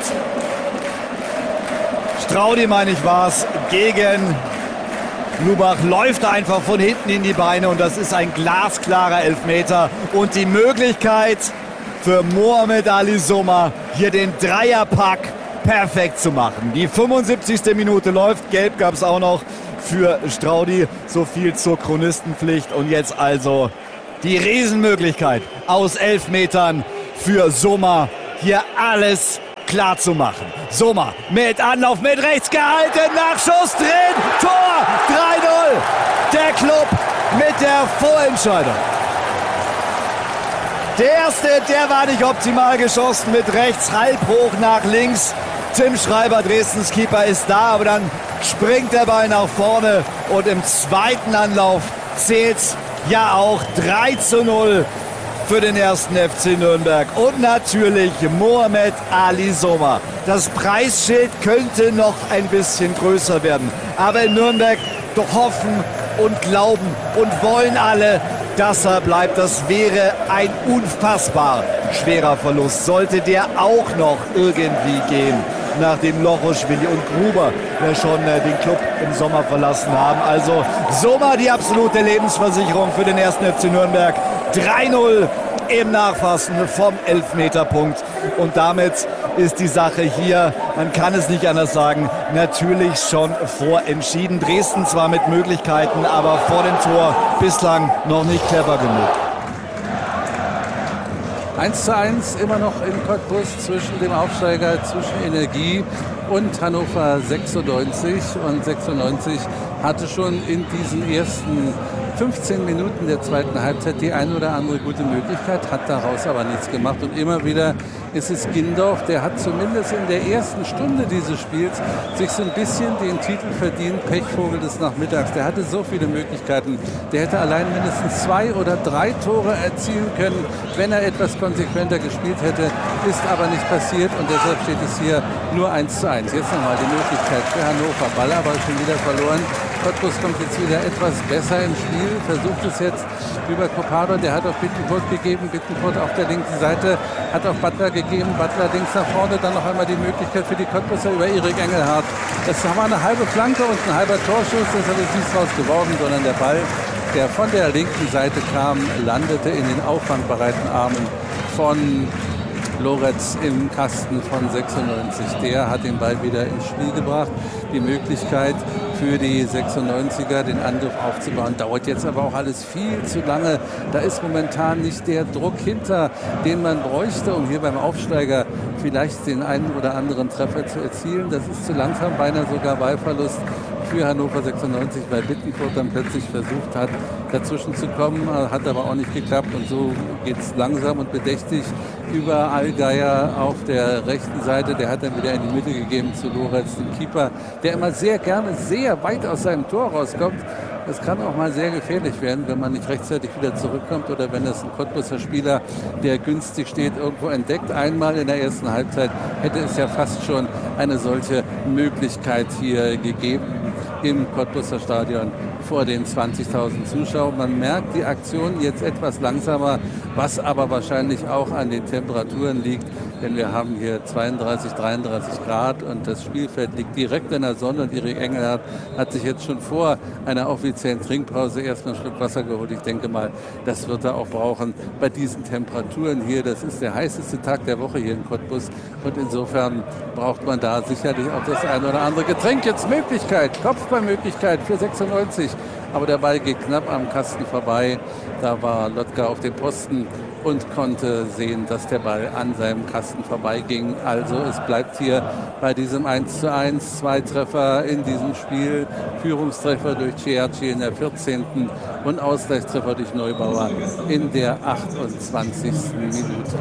Straudi, meine ich, war es, gegen Lubach, läuft einfach von hinten in die Beine und das ist ein glasklarer Elfmeter und die Möglichkeit für Mohamed Ali Soma, hier den Dreierpack perfekt zu machen. Die 75. Minute läuft, gelb gab es auch noch für Straudi, so viel zur Chronistenpflicht und jetzt also die Riesenmöglichkeit aus 11 Metern für Soma, hier alles klar zu machen. Soma mit Anlauf, mit rechts gehalten, Nachschuss drin, Tor, 3-0. Der Club mit der Vorentscheidung. Der erste, der war nicht optimal geschossen, mit rechts, halb hoch nach links. Tim Schreiber, Dresdens Keeper, ist da, aber dann springt der Ball nach vorne und im zweiten Anlauf zählt's ja auch 3-0 für den ersten FC Nürnberg. Und natürlich Mohamed Ali Soma. Das Preisschild könnte noch ein bisschen größer werden. Aber in Nürnberg doch hoffen und glauben und wollen alle, dass er bleibt. Das wäre ein unfassbar schwerer Verlust. Sollte der auch noch irgendwie gehen, nachdem Lochoschwili und Gruber ja schon den Club im Sommer verlassen haben. Also Soma die absolute Lebensversicherung für den ersten FC Nürnberg. 3-0 im Nachfassen vom Elfmeterpunkt. Und damit ist die Sache hier, man kann es nicht anders sagen, natürlich schon vorentschieden. Dresden zwar mit Möglichkeiten, aber vor dem Tor bislang noch nicht clever genug. 1:1 immer noch in Cottbus zwischen dem Aufsteiger, zwischen Energie und Hannover 96. Und 96 hatte schon in diesen ersten 15 Minuten der zweiten Halbzeit die eine oder andere gute Möglichkeit, hat daraus aber nichts gemacht. Und immer wieder ist es Gindorf, der hat zumindest in der ersten Stunde dieses Spiels sich so ein bisschen den Titel verdient, Pechvogel des Nachmittags. Der hatte so viele Möglichkeiten. Der hätte allein mindestens 2 oder 3 Tore erzielen können, wenn er etwas konsequenter gespielt hätte. Ist aber nicht passiert und deshalb steht es hier nur 1:1. Jetzt nochmal die Möglichkeit für Hannover. Ball aber schon wieder verloren. Cottbus kommt jetzt wieder etwas besser ins Spiel, versucht es jetzt über Copado, der hat auf Bittencourt gegeben, Bittencourt auf der linken Seite, hat auf Butler gegeben, Butler links nach vorne, dann noch einmal die Möglichkeit für die Cottbuser über Erik Engelhardt. Das war eine halbe Flanke und ein halber Torschuss, das hat jetzt nichts raus geworden, sondern der Ball, der von der linken Seite kam, landete in den auffangbereiten Armen von Loretz im Kasten von 96. Der hat den Ball wieder ins Spiel gebracht. Die Möglichkeit für die 96er, den Angriff aufzubauen, dauert jetzt aber auch alles viel zu lange. Da ist momentan nicht der Druck hinter, den man bräuchte, um hier beim Aufsteiger vielleicht den einen oder anderen Treffer zu erzielen. Das ist zu langsam, beinahe sogar Ballverlust für Hannover 96, weil Bittencourt dann plötzlich versucht hat, dazwischen zu kommen, hat aber auch nicht geklappt und so geht es langsam und bedächtig über Allgeier auf der rechten Seite. Der hat dann wieder in die Mitte gegeben zu Loretz, dem Keeper, der immer sehr gerne sehr weit aus seinem Tor rauskommt. Das kann auch mal sehr gefährlich werden, wenn man nicht rechtzeitig wieder zurückkommt oder wenn es ein Cottbuser Spieler, der günstig steht, irgendwo entdeckt. Einmal in der ersten Halbzeit hätte es ja fast schon eine solche Möglichkeit hier gegeben im Cottbuser Stadion vor den 20.000 Zuschauern. Man merkt die Aktion jetzt etwas langsamer, was aber wahrscheinlich auch an den Temperaturen liegt, denn wir haben hier 32, 33 Grad und das Spielfeld liegt direkt in der Sonne und Erik Engelhardt hat sich jetzt schon vor einer offiziellen Trinkpause erstmal einen Schluck Wasser geholt. Ich denke mal, das wird er auch brauchen bei diesen Temperaturen hier. Das ist der heißeste Tag der Woche hier in Cottbus und insofern braucht man da sicherlich auch das eine oder andere Getränk. Jetzt Möglichkeit, Kopfballmöglichkeit für 96. Aber der Ball geht knapp am Kasten vorbei. Da war Lotka auf dem Posten und konnte sehen, dass der Ball an seinem Kasten vorbeiging. Also es bleibt hier bei diesem 1:1, 2 Treffer in diesem Spiel. Führungstreffer durch Ciacci in der 14. und Ausgleichstreffer durch Neubauer in der 28. Minute.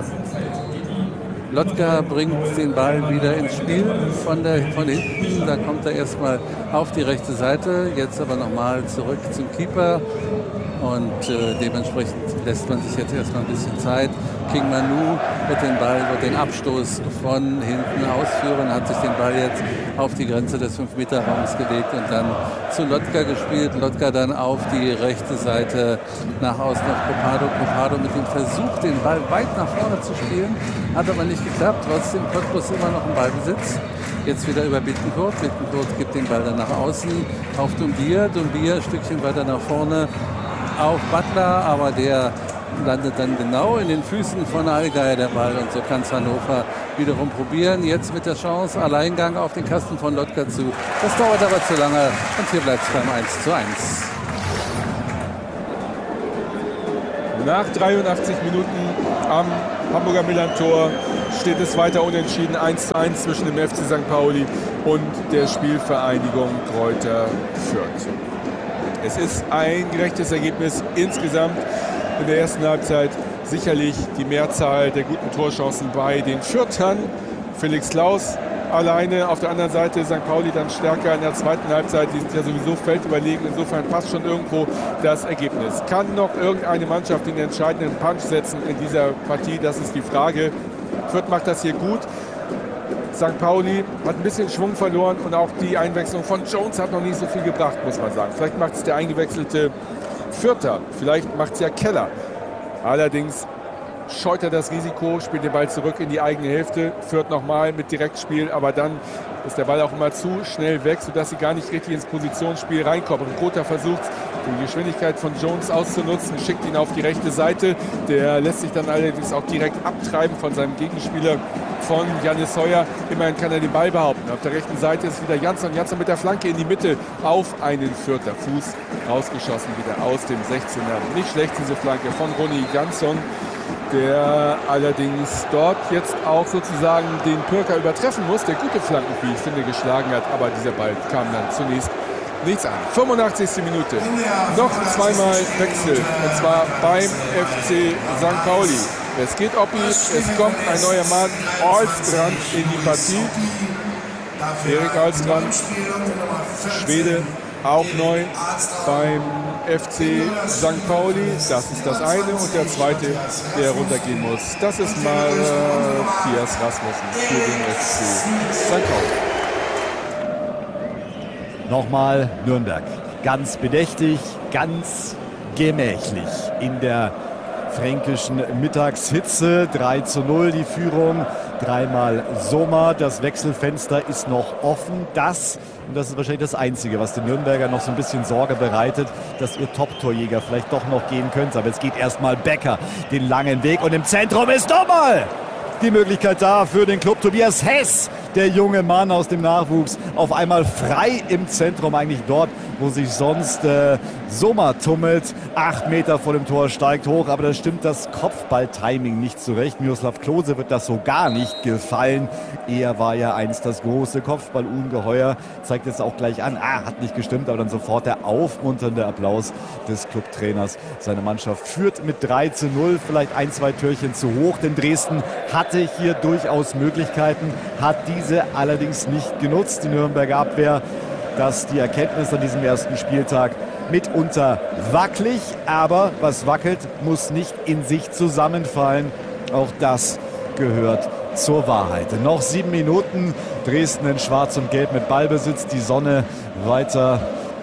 Lotka bringt den Ball wieder ins Spiel von hinten. Da kommt er erstmal auf die rechte Seite. Jetzt aber nochmal zurück zum Keeper. Und dementsprechend lässt man sich jetzt erstmal ein bisschen Zeit. King Manu wird den Abstoß von hinten ausführen, hat sich den Ball jetzt auf die Grenze des 5-Meter-Raums gelegt und dann zu Lotka gespielt. Lotka dann auf die rechte Seite nach außen auf Copado. Copado mit dem Versuch, den Ball weit nach vorne zu spielen, hat aber nicht geklappt. Trotzdem Cottbus immer noch im Ballbesitz. Jetzt wieder über Bittencourt. Bittencourt gibt den Ball dann nach außen auf Doumbia. Doumbia ein Stückchen weiter nach vorne auf Butler, aber der landet dann genau in den Füßen von Allgeier, der Ball. Und so kann es Hannover wiederum probieren. Jetzt mit der Chance, Alleingang auf den Kasten von Lotka zu. Das dauert aber zu lange und hier bleibt es beim 1:1. Nach 83 Minuten am Hamburger Millantor steht es weiter unentschieden 1:1 zwischen dem FC St. Pauli und der Spielvereinigung Greuther Fürth. Es ist ein gerechtes Ergebnis insgesamt in der ersten Halbzeit. Sicherlich die Mehrzahl der guten Torchancen bei den Fürthern. Felix Klaus alleine, auf der anderen Seite St. Pauli dann stärker in der zweiten Halbzeit. Die sind ja sowieso feldüberlegen. Insofern passt schon irgendwo das Ergebnis. Kann noch irgendeine Mannschaft den entscheidenden Punch setzen in dieser Partie? Das ist die Frage. Fürth macht das hier gut. St. Pauli hat ein bisschen Schwung verloren und auch die Einwechslung von Jones hat noch nicht so viel gebracht, muss man sagen. Vielleicht macht es der eingewechselte Fürther, vielleicht macht es ja Keller. Allerdings scheut er das Risiko, spielt den Ball zurück in die eigene Hälfte, Fürth nochmal mit Direktspiel, aber dann ist der Ball auch immer zu schnell weg, sodass sie gar nicht richtig ins Positionsspiel reinkommen. Kota versucht, die Geschwindigkeit von Jones auszunutzen, schickt ihn auf die rechte Seite. Der lässt sich dann allerdings auch direkt abtreiben von seinem Gegenspieler, von Jannis Heuer. Immerhin kann er den Ball behaupten. Auf der rechten Seite ist wieder Jansson. Jansson mit der Flanke in die Mitte auf einen Fürther Fuß. Rausgeschossen wieder aus dem 16er. Nicht schlecht diese Flanke von Ronny Jansson, der allerdings dort jetzt auch sozusagen den Pürker übertreffen muss, der gute Flanken, wie ich finde, geschlagen hat. Aber dieser Ball kam dann zunächst nichts an. 85. Minute. Noch zweimal Wechsel. Und zwar beim FC St. Pauli. Es geht Oppi, es kommt ein neuer Mann, Ahlstrand, in die Partie. Erik Ahlstrand, Schwede, auch neu beim FC St. Pauli. Das ist das eine. Und der zweite, der runtergehen muss, das ist Matthias Rasmussen für den FC St. Pauli. Nochmal Nürnberg. Ganz bedächtig, ganz gemächlich in der fränkischen Mittagshitze. 3:0 die Führung, dreimal Sommer. Das Wechselfenster ist noch offen. Und das ist wahrscheinlich das Einzige, was den Nürnberger noch so ein bisschen Sorge bereitet, dass ihr Top-Torjäger vielleicht doch noch gehen könnte. Aber jetzt geht erstmal Becker den langen Weg und im Zentrum ist nochmal die Möglichkeit da für den Club. Tobias Hess, der junge Mann aus dem Nachwuchs, auf einmal frei im Zentrum, eigentlich dort, wo sich sonst Sommer tummelt. 8 Meter vor dem Tor, steigt hoch, aber da stimmt das Kopfball-Timing nicht zurecht. Miroslav Klose wird das so gar nicht gefallen. Er war ja einst das große Kopfballungeheuer, zeigt jetzt auch gleich an, hat nicht gestimmt, aber dann sofort der aufmunternde Applaus des Clubtrainers. Seine Mannschaft führt mit 3:0, vielleicht 1-2 Türchen zu hoch, denn Dresden hatte hier durchaus Möglichkeiten, hat diese allerdings nicht genutzt. Die Nürnberger Abwehr, das die Erkenntnis an diesem ersten Spieltag, mitunter wackelig, aber was wackelt, muss nicht in sich zusammenfallen. Auch das gehört zur Wahrheit. Noch 7 Minuten, Dresden in Schwarz und Gelb mit Ballbesitz, die Sonne weiter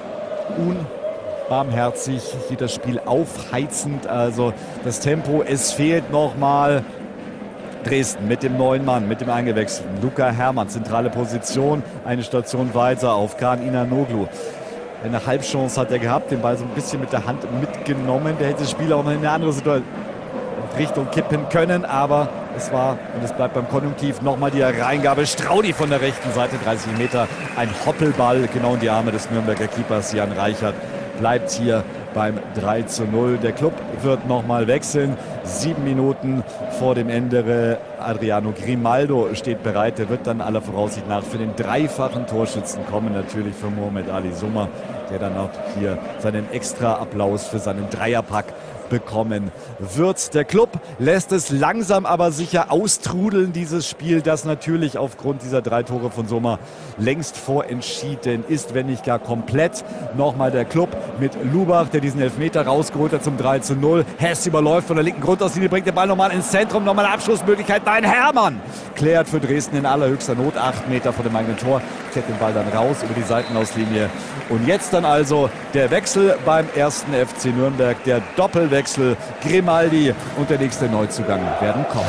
unbarmherzig, hier das Spiel aufheizend, also das Tempo, es fehlt nochmal. Dresden mit dem neuen Mann, mit dem eingewechselten Luca Herrmann, zentrale Position, eine Station weiter auf Kaan İnanoglu. Eine Halbchance hat er gehabt, den Ball so ein bisschen mit der Hand mitgenommen. Der hätte das Spiel auch noch in eine andere Richtung kippen können, aber es war, und es bleibt beim Konjunktiv, nochmal die Reingabe. Straudi von der rechten Seite, 30 Meter, ein Hoppelball genau in die Arme des Nürnberger Keepers Jan Reichert. Bleibt hier beim 3:0. Der Club wird nochmal wechseln. 7 Minuten vor dem Ende. Adriano Grimaldo steht bereit. Der wird dann aller Voraussicht nach für den dreifachen Torschützen kommen. Natürlich für Mohamed Ali Sommer, der dann auch hier seinen extra Applaus für seinen Dreierpack bekommen wird. Der Club lässt es langsam aber sicher austrudeln, dieses Spiel, das natürlich aufgrund dieser 3 Tore von Sommer längst vorentschieden ist, wenn nicht gar komplett. Nochmal der Club mit Lubach, der diesen Elfmeter rausgeholt hat zum 3:0. Hess überläuft von der linken Grundauslinie, bringt den Ball nochmal ins Zentrum, nochmal eine Abschlussmöglichkeit. Nein, Hermann klärt für Dresden in allerhöchster Not, 8 Meter vor dem eigenen Tor, klärt den Ball dann raus über die Seitenauslinie. Und jetzt dann also der Wechsel beim 1. FC Nürnberg, der Doppelwechsel. Grimaldi und der nächste Neuzugang werden kommen.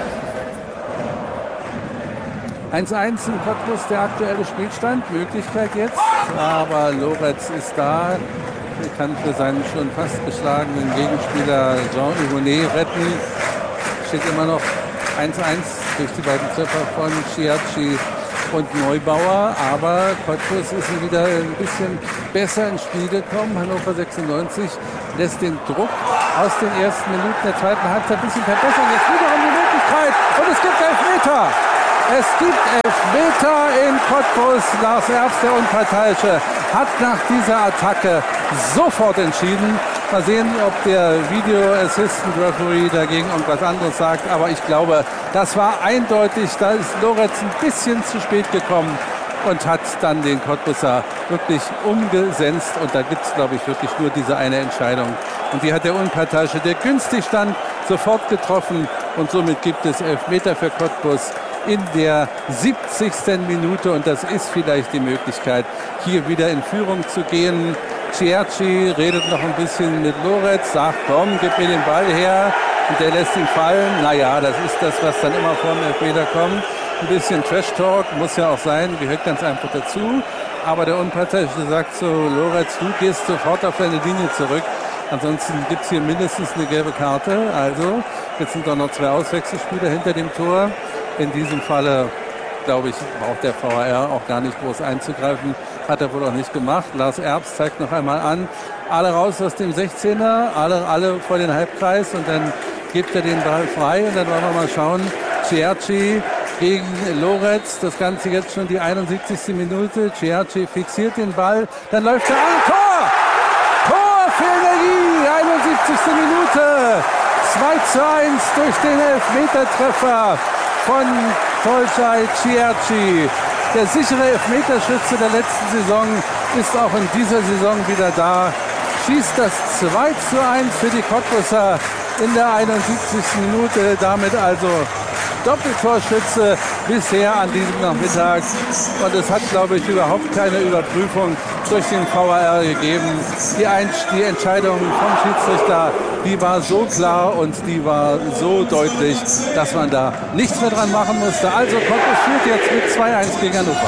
1:1 in Cottbus, der aktuelle Spielstand. Möglichkeit jetzt, aber Loretz ist da. Er kann für seinen schon fast geschlagenen Gegenspieler Jean Hugonet retten. Steht immer noch 1:1 durch die beiden Treffer von Chiachi und Neubauer, aber Cottbus ist wieder ein bisschen besser ins Spiel gekommen. Hannover 96 lässt den Druck aus den ersten Minuten der zweiten Halbzeit ein bisschen verbessern. Jetzt wiederum die Möglichkeit und es gibt Elfmeter. Es gibt Elfmeter in Cottbus. Lars Erbs, der Unparteiische, hat nach dieser Attacke sofort entschieden. Mal sehen, ob der Video Assistant Referee dagegen irgendwas anderes sagt. Aber ich glaube, das war eindeutig. Da ist Loretz ein bisschen zu spät gekommen und hat dann den Cottbusser wirklich umgesetzt. Und da gibt es, glaube ich, wirklich nur diese eine Entscheidung. Und die hat der Unparteiische, der günstig stand, sofort getroffen. Und somit gibt es Elfmeter für Cottbus in der 70. Minute. Und das ist vielleicht die Möglichkeit, hier wieder in Führung zu gehen. Chiachi redet noch ein bisschen mit Loretz, sagt, komm, gib mir den Ball her. Und der lässt ihn fallen. Naja, das ist das, was dann immer vor dem Elfmeter kommt. Ein bisschen Trash-Talk, muss ja auch sein, gehört ganz einfach dazu. Aber der Unparteiische sagt zu Loretz, du gehst sofort auf deine Linie zurück. Ansonsten gibt es hier mindestens eine gelbe Karte. Also, jetzt sind doch noch 2 Auswechselspieler hinter dem Tor. In diesem Falle, glaube ich, braucht der VAR auch gar nicht groß einzugreifen. Hat er wohl auch nicht gemacht. Lars Erbs zeigt noch einmal an. Alle raus aus dem 16er, alle vor den Halbkreis und dann gibt er den Ball frei. Und dann wollen wir mal schauen. Chiachi gegen Loretz. Das Ganze jetzt schon die 71. Minute. Chiachi fixiert den Ball. Dann läuft er an. Tor! Tor für Energie! 71. Minute. 2:1 durch den Elfmetertreffer von Tolcay Chiachi. Der sichere Elfmeterschütze der letzten Saison ist auch in dieser Saison wieder da. Schießt das 2:1 für die Cottbusser in der 71. Minute. Damit also Doppeltorschütze bisher an diesem Nachmittag. Und es hat, glaube ich, überhaupt keine Überprüfung durch den VAR gegeben. Die Entscheidung vom Schiedsrichter, die war so klar und die war so deutlich, dass man da nichts mehr dran machen musste. Also Cottbus führt jetzt mit 2:1 gegen Hannover.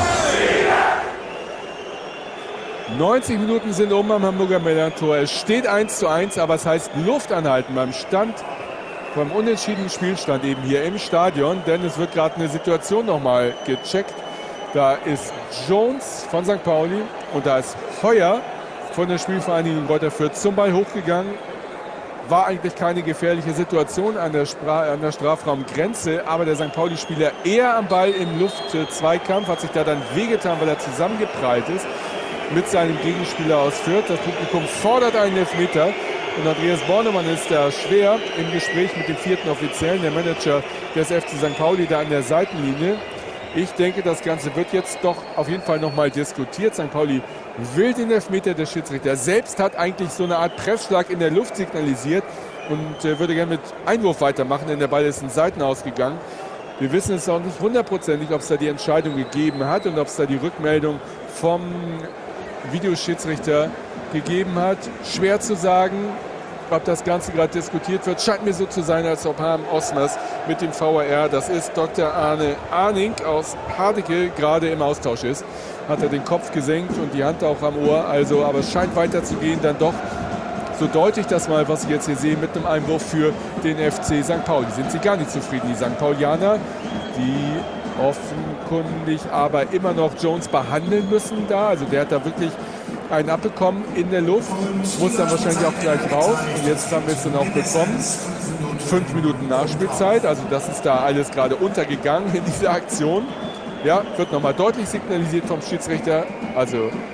90 Minuten sind am Hamburger Millern-Tor. Es steht 1:1, aber es heißt Luft anhalten beim unentschiedenen Spielstand eben hier im Stadion, denn es wird gerade eine Situation nochmal gecheckt. Da ist Jones von St. Pauli und da ist Heuer von der Spielvereinigung Greuther Fürth zum Ball hochgegangen. War eigentlich keine gefährliche Situation an der Strafraumgrenze, aber der St. Pauli-Spieler eher am Ball im Luftzweikampf, hat sich da dann wehgetan, weil er zusammengeprallt ist mit seinem Gegenspieler aus Fürth. Das Publikum fordert einen Elfmeter. Und Andreas Bornemann ist da schwer im Gespräch mit dem 4. Offiziellen, der Manager des FC St. Pauli, da an der Seitenlinie. Ich denke, das Ganze wird jetzt doch auf jeden Fall nochmal diskutiert. St. Pauli will den Elfmeter, der Schiedsrichter selbst hat eigentlich so eine Art Pressschlag in der Luft signalisiert und würde gerne mit Einwurf weitermachen, denn der Ball ist in Seiten ausgegangen. Wir wissen es auch nicht hundertprozentig, ob es da die Entscheidung gegeben hat und ob es da die Rückmeldung vom Videoschiedsrichter gegeben hat. Schwer zu sagen, ob das Ganze gerade diskutiert wird. Scheint mir so zu sein, als ob Harm Osmers mit dem VAR, das ist Dr. Arne Arning aus Hardecke, gerade im Austausch ist. Hat er den Kopf gesenkt und die Hand auch am Ohr. Also, aber es scheint weiterzugehen, dann doch. So deute ich das mal, was ich jetzt hier sehe, mit einem Einwurf für den FC St. Pauli. Sind sie gar nicht zufrieden, die St. Paulianer, die offenkundig aber immer noch Jones behandeln müssen da. Also der hat da wirklich einen abbekommen in der Luft, muss dann wahrscheinlich auch gleich raus. Und jetzt haben wir es dann auch bekommen. 5 Minuten Nachspielzeit, also das ist da alles gerade untergegangen in dieser Aktion. Ja, wird nochmal deutlich signalisiert vom Schiedsrichter. Also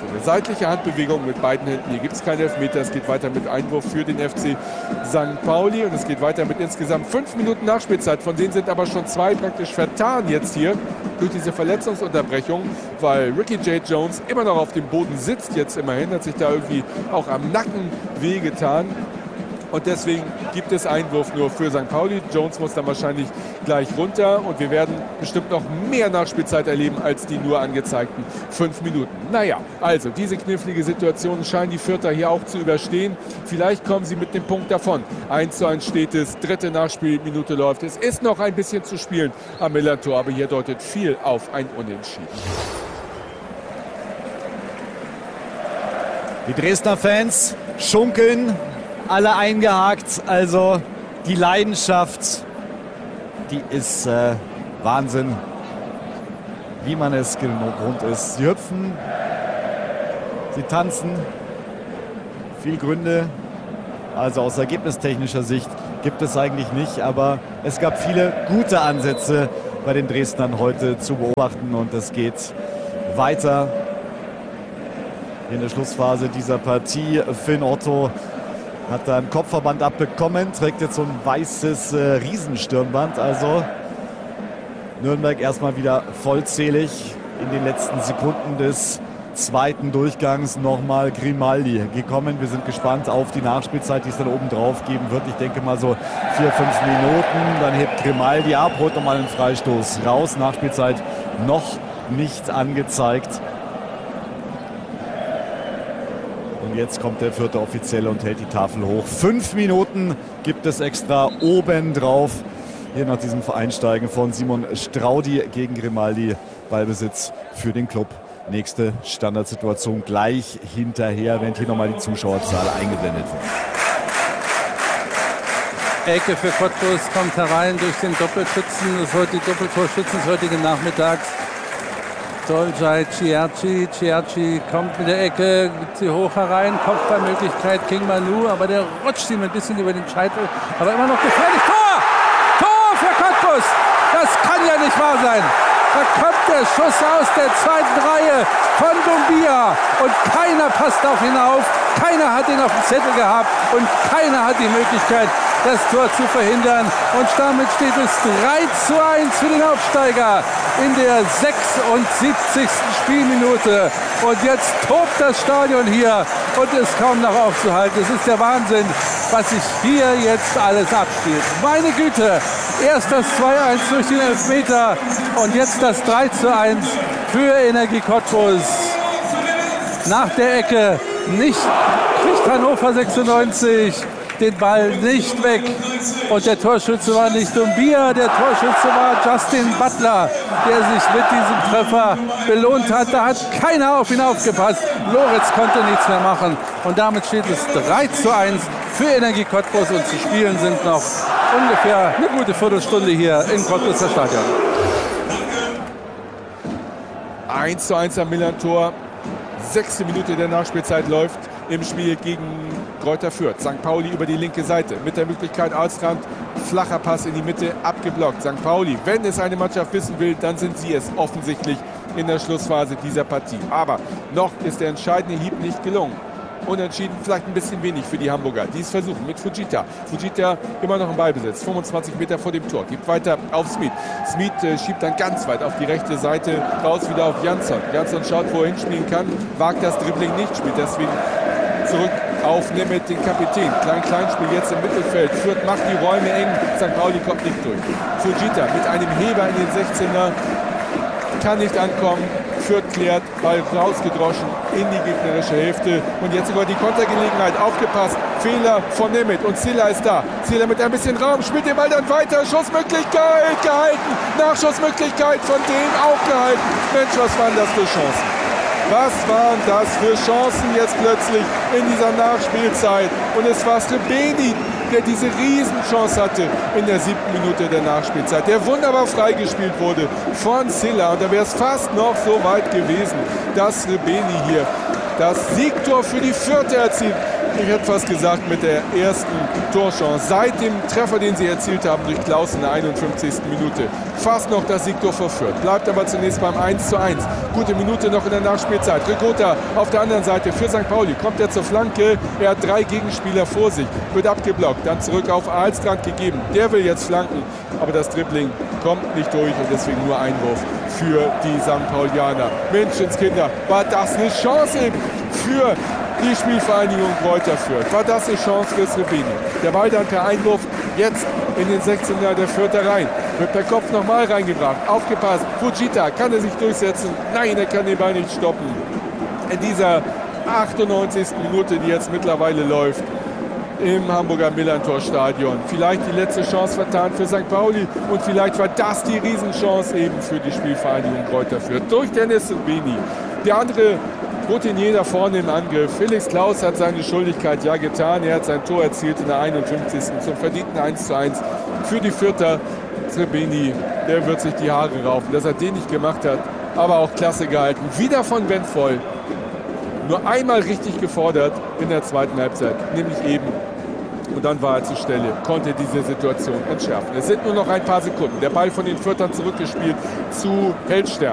eine seitliche Handbewegung mit beiden Händen. Hier gibt es keinen Elfmeter. Es geht weiter mit Einwurf für den FC St. Pauli und es geht weiter mit insgesamt 5 Minuten Nachspielzeit. Von denen sind aber schon 2 praktisch vertan jetzt hier durch diese Verletzungsunterbrechung, weil Ricky J. Jones immer noch auf dem Boden sitzt jetzt immerhin, hat sich da irgendwie auch am Nacken wehgetan. Und deswegen gibt es Einwurf nur für St. Pauli. Jones muss dann wahrscheinlich gleich runter und wir werden bestimmt noch mehr Nachspielzeit erleben als die nur angezeigten 5 Minuten. Naja, also diese knifflige Situation scheinen die Fürther hier auch zu überstehen. Vielleicht kommen sie mit dem Punkt davon. 1:1 steht es, 3. Nachspielminute läuft. Es ist noch ein bisschen zu spielen am Millantor, aber hier deutet viel auf ein Unentschieden. Die Dresdner Fans schunkeln, alle eingehakt, also die Leidenschaft, die ist Wahnsinn, wie man es gewohnt ist. Sie hüpfen, sie tanzen, viel Gründe, also aus ergebnistechnischer Sicht gibt es eigentlich nicht, aber es gab viele gute Ansätze bei den Dresdnern heute zu beobachten und es geht weiter in der Schlussphase dieser Partie. Finn Otto hat da einen Kopfverband abbekommen, trägt jetzt so ein weißes Riesenstirnband. Also Nürnberg erstmal wieder vollzählig in den letzten Sekunden des zweiten Durchgangs. Nochmal Grimaldi gekommen. Wir sind gespannt auf die Nachspielzeit, die es dann oben drauf geben wird. Ich denke mal so 4-5 Minuten. Dann hebt Grimaldi ab, holt nochmal einen Freistoß raus. Nachspielzeit noch nicht angezeigt. Jetzt kommt der 4. Offizielle und hält die Tafel hoch. 5 Minuten gibt es extra obendrauf. Hier nach diesem Einsteigen von Simon Straudi gegen Grimaldi. Ballbesitz für den Club. Nächste Standardsituation gleich hinterher, wenn hier nochmal die Zuschauerzahl eingeblendet wird. Ecke für Cottbus kommt herein durch den Doppelschützen. Das ist heute die Doppeltorschützen des heutigen Nachmittags. Dolcay Ciarci kommt mit der Ecke, gibt sie hoch herein, Kopfballmöglichkeit King Manu, aber der rutscht ihm ein bisschen über den Scheitel, aber immer noch gefährlich. Tor für Cottbus! Das kann ja nicht wahr sein. Da kommt der Schuss aus der zweiten Reihe von Doumbia und keiner passt auf ihn auf, keiner hat ihn auf dem Zettel gehabt und keiner hat die Möglichkeit, das Tor zu verhindern. Und damit steht es 3:1 für den Aufsteiger in der 76. Spielminute. Und jetzt tobt das Stadion hier und ist kaum noch aufzuhalten. Es ist der Wahnsinn, was sich hier jetzt alles abspielt. Meine Güte, erst das 2:1 durch den Elfmeter und jetzt das 3:1 für Energie Cottbus. Nach der Ecke kriegt Hannover 96 den Ball nicht weg. Und der Torschütze war nicht Doumbia, der Torschütze war Justin Butler, der sich mit diesem Treffer belohnt hat. Da hat keiner auf ihn aufgepasst. Loretz konnte nichts mehr machen. Und damit steht es 3:1 für Energie Cottbus. Und zu spielen sind noch ungefähr eine gute Viertelstunde hier im Cottbuser Stadion. 1:1 am Millantor. 6. Minute der Nachspielzeit läuft im Spiel gegen Greuther Fürth. St. Pauli über die linke Seite mit der Möglichkeit Alstrand, flacher Pass in die Mitte, abgeblockt. St. Pauli, wenn es eine Mannschaft wissen will, dann sind sie es offensichtlich in der Schlussphase dieser Partie. Aber noch ist der entscheidende Hieb nicht gelungen. Unentschieden, vielleicht ein bisschen wenig für die Hamburger, die es versuchen mit Fujita. Fujita immer noch im Ballbesitz, 25 Meter vor dem Tor, gibt weiter auf Smith. Smith schiebt dann ganz weit auf die rechte Seite, raus wieder auf Jansson. Jansson schaut, wo er hinspielen kann, wagt das Dribbling nicht, spielt deswegen zurück auf Nemeth, den Kapitän. Klein-Klein-Spiel jetzt im Mittelfeld. Fürth macht die Räume eng, St. Pauli kommt nicht durch. Fujita mit einem Heber in den 16er, kann nicht ankommen. Fürth klärt, Ball rausgedroschen in die gegnerische Hälfte. Und jetzt sogar die Kontergelegenheit. Aufgepasst. Fehler von Nemeth. Und Ziller ist da. Ziller mit ein bisschen Raum. Spielt den Ball dann weiter. Schussmöglichkeit gehalten. Nachschussmöglichkeit von dem auch gehalten. Mensch, was waren das für Chancen? Was waren das für Chancen jetzt plötzlich in dieser Nachspielzeit? Und es war Srebeni, der diese Riesenchance hatte in der 7. Minute der Nachspielzeit, der wunderbar freigespielt wurde von Ziller. Und da wäre es fast noch so weit gewesen, dass Srebeni hier das Siegtor für die Fürther erzielt. Ich hätte fast gesagt, mit der ersten Torchance seit dem Treffer, den sie erzielt haben durch Klaus in der 51. Minute. Fast noch das Siegtor verführt. Bleibt aber zunächst beim 1:1. Gute Minute noch in der Nachspielzeit. Ricotta auf der anderen Seite für St. Pauli. Kommt er zur Flanke. Er hat 3 Gegenspieler vor sich. Wird abgeblockt. Dann zurück auf Ahlstrand gegeben. Der will jetzt flanken. Aber das Dribbling kommt nicht durch und deswegen nur Einwurf für die St. Paulianer. Menschenskinder, war das eine Chance für die Spielvereinigung Greuther Fürth. War das eine Chance für Srebeni. Der Ball dann per Einwurf jetzt in den 16er der Fürther rein. Wird per Kopf nochmal reingebracht. Aufgepasst. Fujita, kann er sich durchsetzen? Nein, er kann den Ball nicht stoppen. In dieser 98. Minute, die jetzt mittlerweile läuft, im Hamburger Millantor-Stadion. Vielleicht die letzte Chance vertan für St. Pauli und vielleicht war das die Riesenchance eben für die Spielvereinigung Greuther Fürth. Durch Dennis Srebeni. Der andere Routinier da vorne im Angriff. Felix Klaus hat seine Schuldigkeit ja getan. Er hat sein Tor erzielt in der 51. zum verdienten 1:1 für die Fürther. Srebeni, der wird sich die Haare raufen, dass er den nicht gemacht hat, aber auch klasse gehalten. Wieder von Ben Voll. Nur einmal richtig gefordert in der zweiten Halbzeit, nämlich eben. Und dann war er zur Stelle, konnte diese Situation entschärfen. Es sind nur noch ein paar Sekunden. Der Ball von den Fürthern zurückgespielt zu Heldstern.